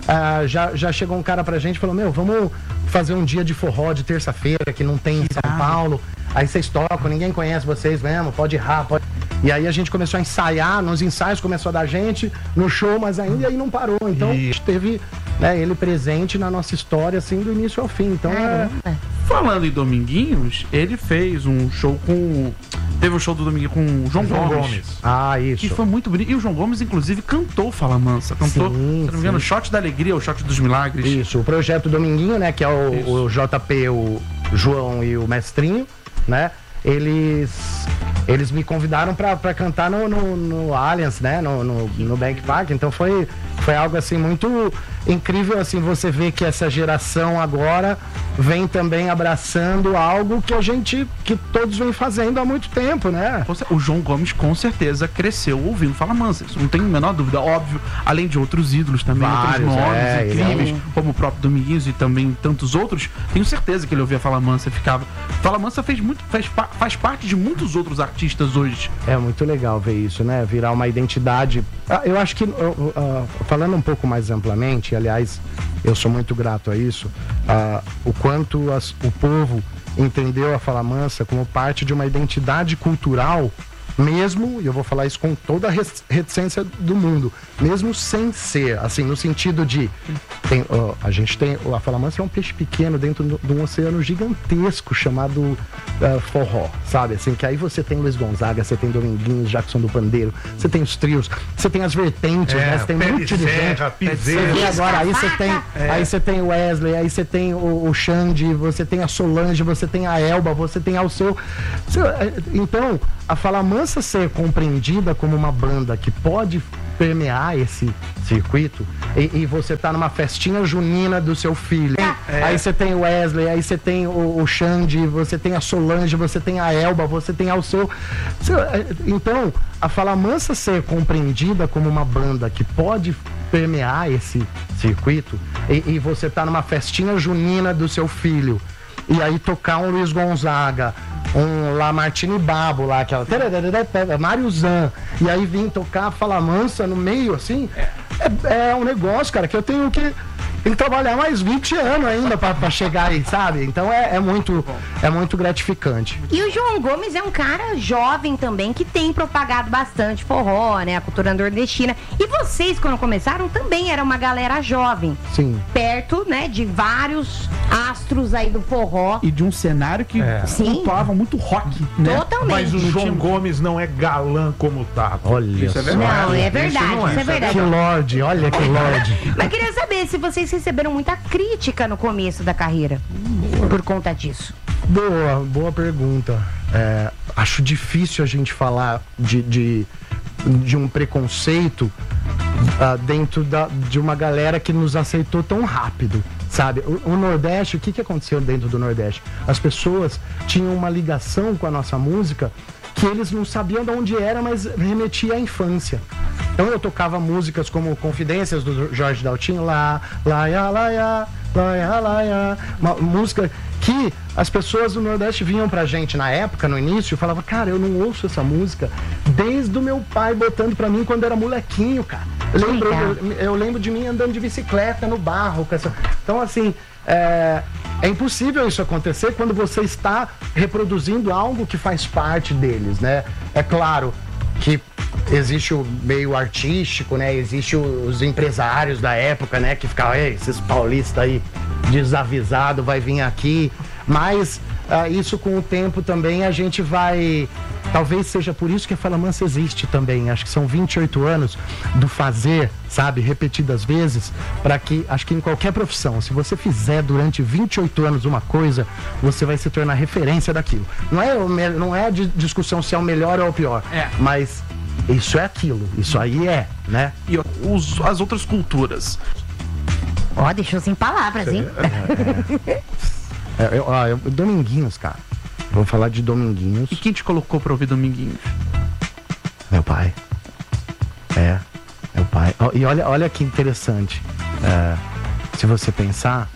já chegou um cara pra gente e falou, vamos fazer um dia de forró de terça-feira que não tem em São Paulo. Aí vocês tocam, ninguém conhece vocês mesmo, pode errar, pode... E aí a gente começou a ensaiar, nos ensaios começou a dar gente, no show, mas ainda aí não parou. Então teve ele presente na nossa história, assim, do início ao fim. Então Falando em Dominguinhos, ele fez um show com... Teve um show do Dominguinho com o João Gomes. Ah, isso. Que foi muito bonito. E o João Gomes, inclusive, cantou Fala Mansa. Cantou, se não me engano, Shot da Alegria ou Shot dos Milagres. Isso, o projeto Dominguinho, né? Que é o JP, o João e o Mestrinho, né? Eles me convidaram pra cantar no Allianz, né? No Bank Park. Então foi algo assim muito incrível, assim, você vê que essa geração agora vem também abraçando algo que todos vêm fazendo há muito tempo, né? O João Gomes com certeza cresceu ouvindo Fala Mansa, isso não tem a menor dúvida, óbvio, além de outros ídolos também, vários, outros nomes incríveis, como o próprio Dominguinhos e também tantos outros, tenho certeza que ele ouvia Fala Mansa e ficava. Fala Mansa faz parte de muitos outros artistas hoje. É muito legal ver isso, né? Virar uma identidade Eu acho que, falando um pouco mais amplamente, aliás, eu sou muito grato a isso, o quanto o povo entendeu a Fala Mansa como parte de uma identidade cultural, mesmo, e eu vou falar isso com toda a reticência do mundo, mesmo sem ser, assim, no sentido de a gente tem, a Fala Mansa é um peixe pequeno dentro de um oceano gigantesco chamado forró, sabe, assim, que aí você tem Luiz Gonzaga, você tem Dominguinhos, Jackson do Pandeiro, você tem os trios, você tem as vertentes, né, você tem um monte de gente, você vê agora, aí você tem o Wesley, aí você tem o Xande, você tem a Solange, você tem a Elba, você tem Alceu, então a Fala Mansa ser compreendida como uma banda que pode permear esse circuito e você tá numa festinha junina do seu filho, aí você tem o Wesley, aí você tem o Xande, você tem a Solange, você tem a Elba, você tem Alceu, então a Fala Mansa ser compreendida como uma banda que pode permear esse circuito e você tá numa festinha junina do seu filho e aí tocar um Luiz Gonzaga, um Lamartine Babo lá, aquela Mário Zan, e aí vim tocar Fala Mansa no meio, assim, é um negócio, cara, que eu tenho que trabalhar mais 20 anos ainda pra chegar aí, sabe? Então é muito gratificante. E o João Gomes é um cara jovem também, que tem propagado bastante forró, né? A cultura nordestina. E vocês, quando começaram, também era uma galera jovem. Sim. Perto, né, de vários astros aí do forró. E de um cenário que pontuava muito rock, né? Totalmente. Mas o João Gomes não é galã como tá. Olha isso é verdade. Não, é verdade, isso é verdade. Que lorde, olha que lorde. Mas queria saber se vocês receberam muita crítica no começo da carreira por conta disso. Boa pergunta. Acho difícil a gente falar de um preconceito dentro de uma galera que nos aceitou tão rápido, sabe? O Nordeste, o que aconteceu dentro do Nordeste? As pessoas tinham uma ligação com a nossa música que eles não sabiam de onde era, mas remetia à infância. Então eu tocava músicas como Confidências do Jorge Daltinho, lá, uma música que as pessoas do Nordeste vinham pra gente na época, no início, e falavam, cara, eu não ouço essa música desde o meu pai botando pra mim quando era molequinho, cara. Eu lembro de mim andando de bicicleta no barro. Então, assim, é impossível isso acontecer quando você está reproduzindo algo que faz parte deles, né? É claro que existe o meio artístico, né? Existe os empresários da época, né? Que ficavam, esses paulistas aí desavisados vai vir aqui. Mas isso com o tempo também a gente vai... Talvez seja por isso que a Fala Mansa existe também. Acho que são 28 anos do fazer, sabe, repetidas vezes, para que, acho que em qualquer profissão, se você fizer durante 28 anos uma coisa, você vai se tornar referência daquilo. Não é a discussão se é o melhor ou o pior, mas isso é aquilo, isso aí né? E as outras culturas? Deixou sem palavras, hein? Dominguinhos, cara. Vou falar de Dominguinhos. E quem te colocou pra ouvir Dominguinhos? Meu pai. Meu pai. E olha que interessante. Se você pensar,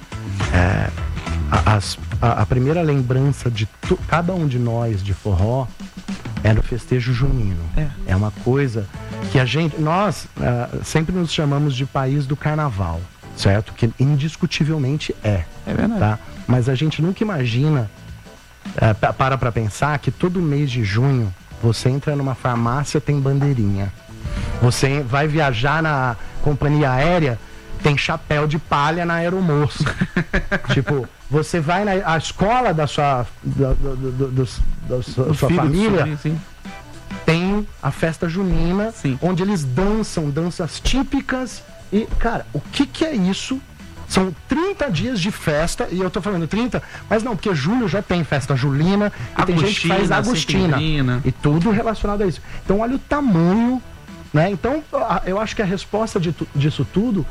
a primeira lembrança de cada um de nós de forró era o festejo junino. É uma coisa que nós sempre nos chamamos de país do carnaval, certo? Que indiscutivelmente é. É verdade. Tá? Mas a gente nunca imagina, pra pensar que todo mês de junho você entra numa farmácia, tem bandeirinha. Você vai viajar na companhia aérea, tem chapéu de palha na aeromoça. Tipo, você vai na escola da sua família, tem a festa junina, onde eles dançam danças típicas. E, cara, o que é isso? São 30 dias de festa, e eu tô falando 30, mas não, porque julho já tem festa julina, e tem gente que faz agostina, e tudo relacionado a isso. Então, olha o tamanho, né? Então, eu acho que a resposta disso tudo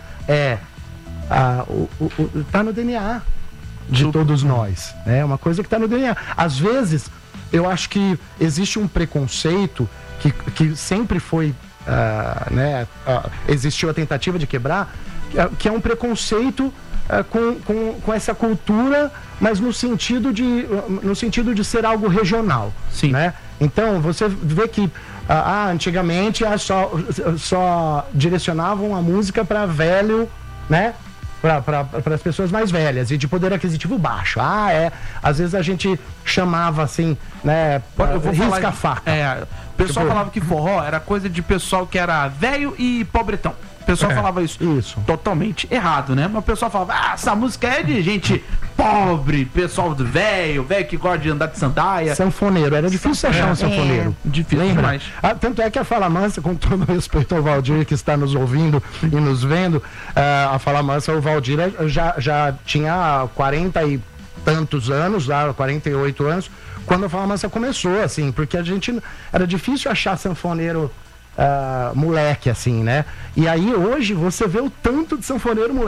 tá no DNA de todos nós, né? É uma coisa que tá no DNA. Às vezes, eu acho que existe um preconceito que sempre foi, existiu a tentativa de quebrar, que é um preconceito com essa cultura, mas no sentido de ser algo regional, né? Então, você vê que antigamente só direcionavam a música para velho, né? Para as pessoas mais velhas e de poder aquisitivo baixo. Às vezes a gente chamava assim, né? Risca-faca. O pessoal falava que forró era coisa de pessoal que era velho e pobretão. O pessoal falava isso totalmente errado, né? Mas o pessoal falava, essa música é de gente pobre, pessoal do velho que gosta de andar de sandália. Sanfoneiro, era difícil achar um sanfoneiro. Difícil demais. Tanto é que a Fala Mansa, com todo respeito ao Valdir que está nos ouvindo e nos vendo, a Fala Mansa, o Valdir já tinha 40 e tantos anos, 48 anos, quando a Fala Mansa começou, assim, porque era difícil achar sanfoneiro moleque, assim, né? E aí hoje você vê o tanto de sanfoneiro moleque